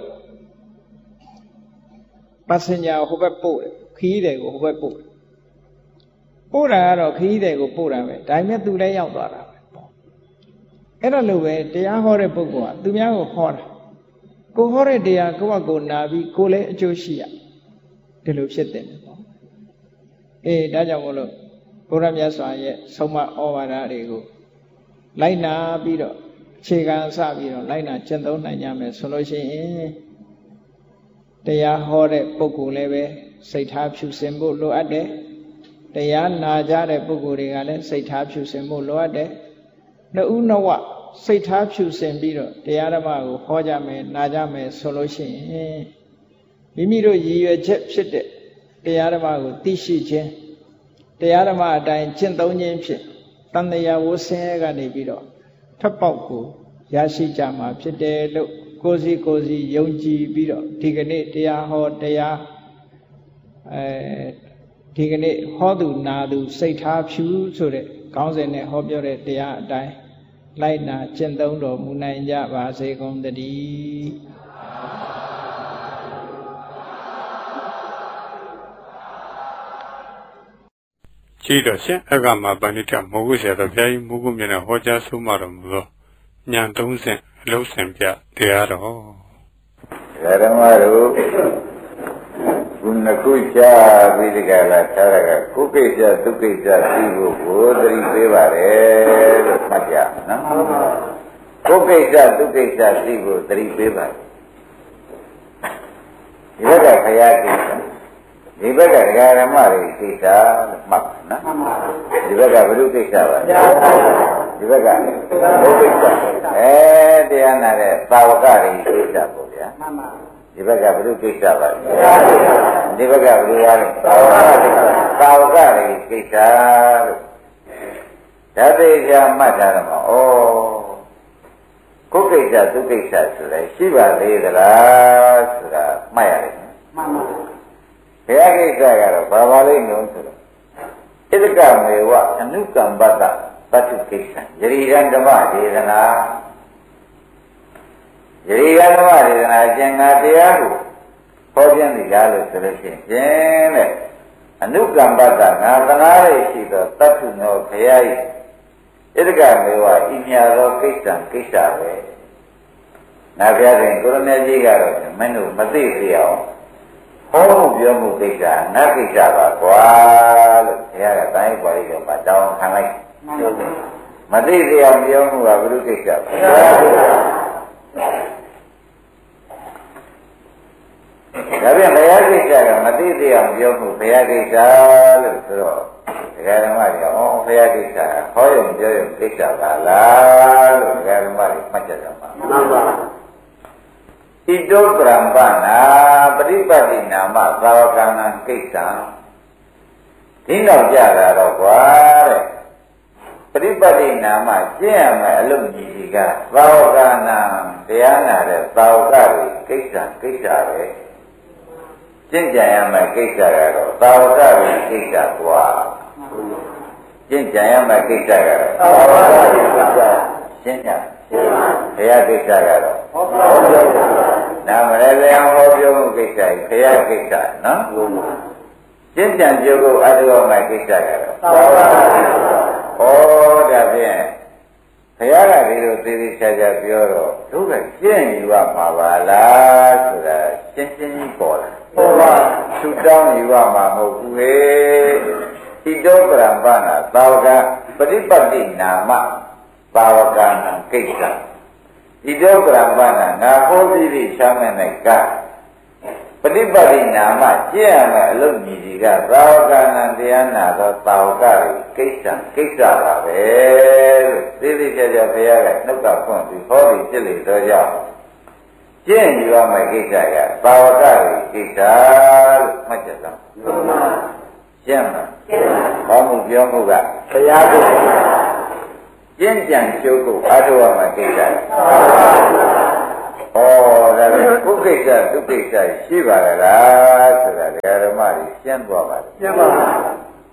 ပတ်စင်ဂျာဟိုဘက်ပို့တယ်ခီးတယ်ကိုဟိုဘက်ပို့တယ်ပို့တာကတော့ခီးတယ်ကိုပို့တာပဲဒါပေမဲ့သူလည်းရောက်သွားတာပဲအဲ့ဒါလိုပဲတရားဟောတဲ့ပုဂ္ဂိုလ်ကသူများကိုဟောတာကိုဟောတဲ့တရားကိုယ့်ဘက်ကိုနာပြီးကိုလည်းအကျိုးရှိရဒီလိုဖြစ်တယ်ပေါ့အေးဒါကြောင့်မို့လို့ဘုရားမြတ်စွာရဲ့ဆုံးမဩဝါဒတွေကိုလိုက်နာပြီးတော့အခြေခံစပြီးတော့လိုက်နာကျင့်သုံးနိုင်ကြမယ်ဆိုလို့ရှိရင်တရားဟောတဲ့ပုဂ္ဂိုလ်လည်းပဲစိတ်ထားဖြူစင်ဖို့လိုအပ်တယ်တရားနာကြတဲ့ပုဂ္ဂိုလ်တွေကလည်းစိတ်ထားဖြူစင်ဖို့လိုအပ်တယ်နှစ်ဦးနှစ်ဝစိတ်ထားဖြူစင်ပြီးတော့တရားဓမ္မကိုဟောကြမယ်နာကြမယ်ဆိုလို့ရှိရင်မိမိတို့ရည်ရွယ်ချက်ဖြစ်တဲ့တရားဓမ္မကိုသိရှိခြင်းတရားဓမ္မအတိုင်းကျင့်သုံးခြင်းဖြင့်တန်တရားဝဆင်းရဲကနေပြီးတော့ထပ်ပေါက်ကိုရရှိကြမှာဖြစ်တယ်လို့ကိုယ်စီကိုယ်စီယုံကြည်ပြီးတော့ဒီကနေ့တရားဟောတရားအဲဒီကနေ့ဟောသူနာသူစိတ်ထားဖြူဆိုတဲ့ခေါင်းစဉ်နဲ့ဟောပြောတဲ့တရားအတိုင်းလိုက်နာကျင့်သုံးတော်မူနိုင်ကြပါစေကုန်သတည်းကြည့်တော့ရှင်အကမှာပဏိတမောဂုဆရာတော်ဘုရားကြီးမိုးကုမြတ်နဲ့ဟောကြားဆုံးမတော်မူသောဉာဏ်သုံးဆင့်အလုံးစင်ပြတရားတော်ဓမ္မတို့ခုနှစ်ခုချပြီးဒီကလာထားရကကုကိစ္စဒုက္ခိစ္စသိဖို့ကိုသတိပေးပါတယ်လို့မှတ်ကြနော်ကုကိစ္စဒုက္ခိစ္စသိဖို့သတိပေးပါတယ်ဒီဘက်ကခရကိစ္စဒီဘက်ကဓမ္မတွေကိစ္စလို့မှတ်နော်ဒီဘက်ကဘုရုကိစ္စပါဒီဘက်ကဘုကိစ္စအဲတရားနာတဲ့သာဝကတွေကိစ္စပေါ့ဗျာဒီဘက်ကဘုရုကိစ္စပါဒီဘက်ကဘုရားလို့သာဝကတွေကိစ္စလို့ဓာတိကြမှတ်ထားတယ်မှာဩကုကိစ္စဒုကိစ္စဆိုလဲရှိပါသေးသလားဆိုတာမှတ်ရတယ်မှန်ပါဘုရားကိစ္စကတော့ဘာပါလိမ့်လို့ဆိုတော့ဣဒကမေဝအနုကမ္ပတ္တပတ္ထုကိစ္စယရိကံဓမ္မဒေသနာယရိကံဓမ္မဒေသနာအကျဉ်းငါတရားကိုဟောပြနေကြလို့ဆိုလို့ရှိရင်ကျင်းတဲ့အနုကမ္ပတ္တငါသနာရရှိသောတတ္ထုနောဘုရား၏ဣဒကမေဝဤညာသောကိစ္စကိစ္စပဲငါဘုရားရှင်ကိုရမေကြီးကတော့မင်းတို့မသိသေးအောင်ဟောမှုပြောမှုကိစ္စနတ်ကိစ္စပါကွာလို့ဘုရားကတိုင်းပွားလေးတော့တောင်းခံလိုက်မသိသေးအောင်ပြောမှုကဘုရုကိစ္စပါဒါပြန်ဘုရားကိစ္စကမသိသေးအောင်ပြောမှုဘုရားကိစ္စလို့ဆိုတော့ဒကာဓမ္မတွေကဩဘုရားကိစ္စဟောရုံပြောရုံကိစ္စပါလားလို့ဒကာဓမ္မတွေမှတ်ကြတာပါမှန်ပါဣတောပရံပနာပရိပတ်တိနာမသာဝကနာကိစ္စဒီနောက်ကြတာတော့ကွာတဲ့ပရိပတ်တိနာမကျင့်ရမယ်အလုပ်ကြီးကြီးကသာဝကနာတရားနာတဲ့သာဝကတွေကိစ္စကိစ္စပဲကျင့်ကြံရမယ်ကိစ္စကတော့သာဝကတွေကိစ္စကွာကျင့်ကြံရမယ်ကိစ္စကတော့သာဝကတွေကိစ္စရှင်းကြဘုရားကိစ္စကတော့ဟောပြောနာမရလည်းဟောပြောမှုကိစ္စဘုရားကိစ္စနော်ကျင့်ကြံကြိုးကိုအထုအောင်မဲ့ကိစ္စကတော့သာဝကဟောဒါဖြင့်ဘုရားကဒီလိုသေသေးချာချာပြောတော့တို့ကကျင့်ယူရမှာပါလားဆိုတာရှင်းရှင်းကြီးပေါ်လာဟုတ်ပါသူတောင်းယူရမှာမဟုတ်ဘူးဟဲ့ဣတောပရံပနာသာဝကပရိပတ်တိနာမသာဝကနာကိစ္စဣတောပရံပနာငါဟောပြီးပြီချမ်းမဲ့၌ကပฏิပတ်တိနာမကျင့်ရမယ်အလုပ်ကြီးကြီးကသာဝကနာတရားနာသောသာဝကကိစ္စကိစ္စပါပဲလို့သိသိကြကြဘုရားကနှုတ်ကဖွင့်ပြီးဟောပြီးဖြစ်လေတော့ကြောင့်ကျင့်ယူရမယ့်ကိစ္စကသာဝကကိစ္စလို့မှတ်ကြတော့ကျင့်မှာဟောမှုပြောမှုကဘုရားကိစ္စကျင့်ကြံကြိုးကိုအားထုတ်ရမှာကိစ္စ။ဩဒါလည်းခုကိစ္စဒုကိစ္စရှိပါလားဆိုတာဓမ္မတွေရှင်းသွားပါလား။ရှင်းပါပါ။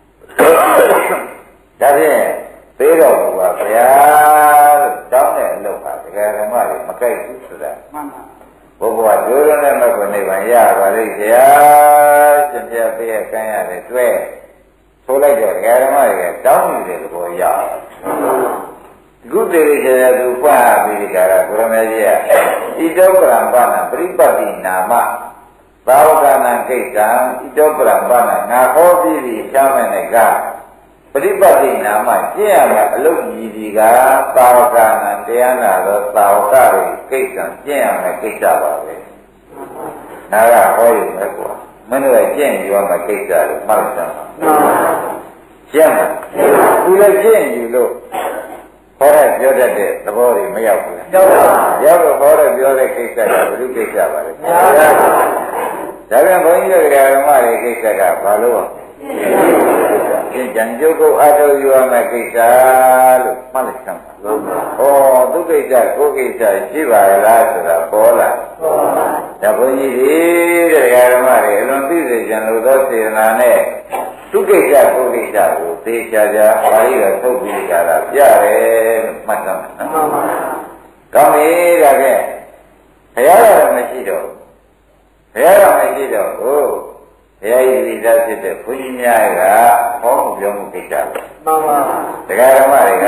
ဒါဖြင့်သေးတော်မူပါဗျာလို့တောင်းတဲ့အလုပ်ပါဓမ္မတွေမကြိုက်ဘူးဆိုတာမှန်ပါဘုရားဒုရနဲ့မကွနိဗ္ဗာန်ရပါလိမ့်ဗျာရှင်ပြပေးရကမ်းရတယ်တွေ့ဆိုလိုက်တော့ဓမ္မတွေကတောင်းနေတဲ့သဘောရအခုတည်းကသူပွားပြီးကြတာဘုရားမကြီးကဣတောပရံပါဏပရိပတ်တိနာမသာဝကနာကိစ္စံဣတောပရံပါဏငါဟောပြီးပြီးချမ်းမဲ့ကပရိပတ်တိနာမကျင့်ရမယ်အလုပ်ကြီးဒီကသာဝကနာတရားနာတော့သာဝကတွေကိစ္စံကျင့်ရမယ်ကိစ္စပါပဲနာကဟောရမယ်ကွာမင်းတို့ကကျင့်ယူရမယ်ကိစ္စလို့မှတ်ကြပါကျင့်မှာသူလည်းကျင့်ယူလို့ဟောရပြောတတ်တဲ့သဘောတွေမရောက်ဘူး။ရောက်ပါဘူး။ရောက်တော့ဟောရပြောတဲ့ကိစ္စကဘယ်လိုကိစ္စပါလဲ။ဒါပြန်ဘုန်းကြီးတို့ဓမ္မတွေကိစ္စကဘာလို့ကျင့်ကြံကြုတ်ကိုအထောက်ယူရမယ့်ကိစ္စလို့မှတ်လိုက်စမ်းပါ။ဩသူကိစ္စကိုကိစ္စရှိပါလားဆိုတာပေါ်လာ။ဒါဘုန်းကြီးတွေဓမ္မတွေအလွန်သိစေကြလို့သောစေတနာနဲ့သူကိစ္စကိုကိစ္စကိုသေချာချာပါဠိတော်ထုတ်ပြီးကြတာပြတယ်မှတ်သားနော်မှန်ပါဗျာကောင်းပြီဒါကဲဘုရားတော်မရှိတော့ဘုရားတော်မရှိတော့ကိုဘုရားဤဒီသားဖြစ်တဲ့ဘုန်းကြီးများကဟောမှုပြောမှုကိစ္စမှန်ပါတရားဓမ္မတွေက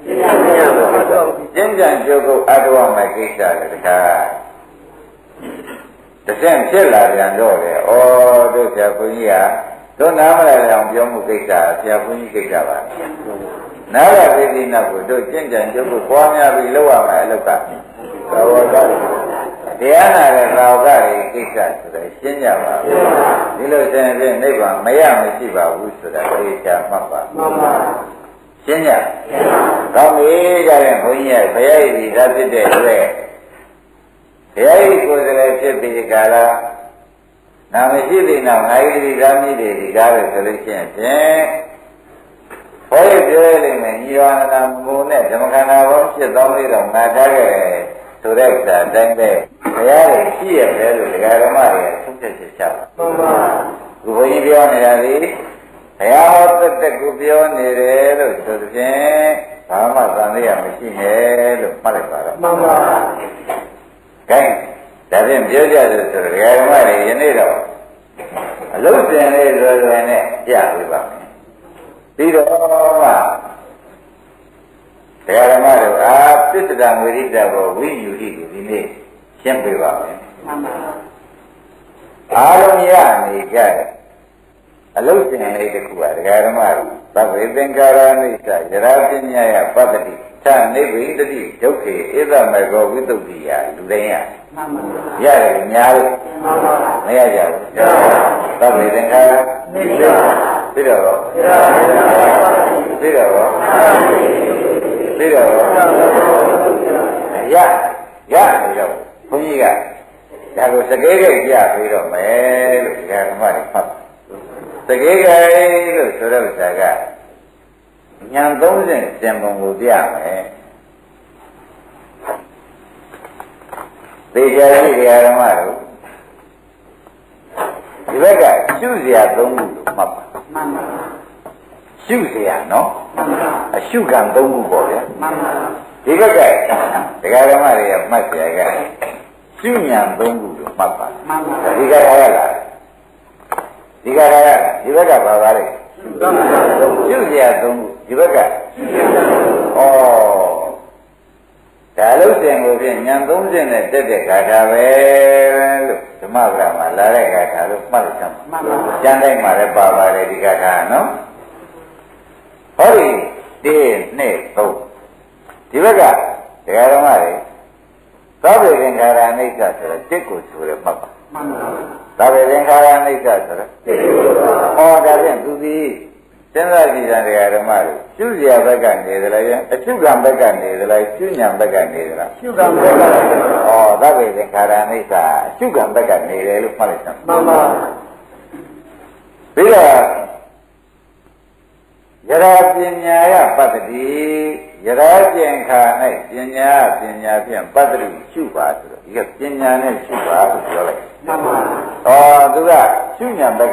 ကျင့်ကြံကြိုးကိုအထောက်အမဲ့ကိစ္စလေတခါတဆင့်ဖြစ်လာပြန်တော့လေဩတို့ဆရာဘုန်းကြီးကတို့နားမလဲအောင်ပြောမှုကိစ္စဆရာဘုန်းကြီးကိစ္စပါနားရသိသိနောက်ကိုတို့ကျင့်ကြံကြုတ်ကိုပွားများပြီးလောက်ရမယ်အလောက်ကသာဝကတရားနာတဲ့သာဝကတွေကိစ္စဆိုတော့ရှင်းကြပါဒီလိုဆိုရင်ဖြင့်နိဗ္ဗာန်မရမရှိပါဘူးဆိုတာသိချာမှတ်ပါမှန်ပါရှင်းကြကောင်းပြီကြရင်ဘုန်းကြီးကဘုရားဤသာဖြစ်တဲ့အတွက်ဘုရားဤကိုယ်စလည်းဖြစ်ပြီးကြလားနာမရှိသေးတော့ငါးရီသာမိတွေဒီကားလို့ဆိုလို့ရှိရင်ဖြင့်ဟောရပြောရလိမ့်မယ်ညီတော်နာမူနဲ့ဓမ္မခန္ဓာဘောဖြစ်သောလေးတော့ငါထားခဲ့ဆိုတဲ့ဥစ္စာအတိုင်းပဲဘုရားရဲ့ရှိရတယ်လို့ဒကာဓမ္မတွေသုံးချက်ချက်ချပါမှန်ပါဘုရားကြီးပြောနေတာလေဘုရားဟောသက်သက်ကိုပြောနေတယ်လို့ဆိုတဲ့ဖြင့်ဘာမှသံသယမရှိနဲ့လို့မှတ်လိုက်ပါတော့မှန်ပါကဲဒါဖြင့်ပြောကြတယ်ဆိုတော့ဓမ္မတွေယနေ့တော့အလုံးစင်လေးလွယ်လွယ်နဲ့ပြပေးပါမယ်ပြီးတော့မှဓမ္မတို့အာပစ္စဒဝိရိတဘောဝိယူဟိကိုဒီနေ့ရှင်းပေးပါမယ်မှန်ပါအားလုံးရနေကြတယ်အလုံးစင်လေးတစ်ခုကဓမ္မတို့သဗ္ဗေသင်္ကာရနိစ္စယရာပညာယပတ္တိသနိဗ္ဗိတတိဒုက္ခေဧသမကောဝိတုဒ္ဓိယလူတိုင်းရမှန်ပါရတယ်များလို့မှန်ပါမရကြဘူးသဗ္ဗေသင်္ခါရနိစ္စပြီးတော့ပြီးတော့ပြီးတော့ရရရောဘုန်းကြီးကဒါကိုစကေးကိတ်ပြပြီးတော့မယ်လို့ဒီကဓမ္မတွေဖတ်စကေးကိတ်လို့ဆိုတဲ့ဥစ္စာကညာသုံးဆင့်စင်ပုံကိုပြမယ်သေချာရှိတရားဓမ္မတို့ဒီဘက်ကရှုစရာသုံးခုလို့မှတ်ပါမှန်ပါရှုစရာနော်မှန်ပါအရှုခံသုံးခုပေါ့ဗျာမှန်ပါဒီဘက်ကတရားဓမ္မတွေကမှတ်ကြရကရှုဉာဏ်သုံးခုလို့မှတ်ပါမှန်ပါဒီကထားရလားဒီကထားရဒီဘက်ကဘာပါလဲရှုစရာသုံးခုဒီဘက်ကဩဒါလို့စင်ကိုဖြင့်ဉာဏ်သုံးစင်နဲ့တက်တဲ့ဂါထာပဲလို့ဓမ္မပဒမှာလာတဲ့ဂါထာလို့မှတ်လိုက်ကြမှာကျမ်းတိုင်းမှာလည်းပါပါတယ်ဒီဂါထာနော်ဟောဒီတင်းနဲ့သုံးဒီဘက်ကဒကာတော်မတွေသောဗေသင်္ခါရအိဋ္ဌဆိုတော့တစ်ကိုဆိုရမှတ်ပါမှန်ပါသောဗေသင်္ခါရအိဋ္ဌဆိုတော့တစ်ကိုဟောဒါဖြင့်သူသည်စဉ်းစားကြည့်တဲ့ဒကာတော်မတွေရှုစရာဘက်ကနေသလားအရှုကံဘက်ကနေသလားရှုဉဏ်ဘက်ကနေသလားရှုကံဘက်ကနေဩသောဗေသင်္ခါရအိဋ္ဌအရှုကံဘက်ကနေတယ်လို့မှတ်လိုက်စမ်းမှန်ပါပြီးတော့ယရာပညာယပတ္တိယရာကျင်ခါ၌ပညာပညာဖြင့်ပတ္တိရှုပါဆိုတော့ဒီကပညာနဲ့ရှုပါလို့ပြောလိုက်မှန်ပါဟောသူကရှုညာ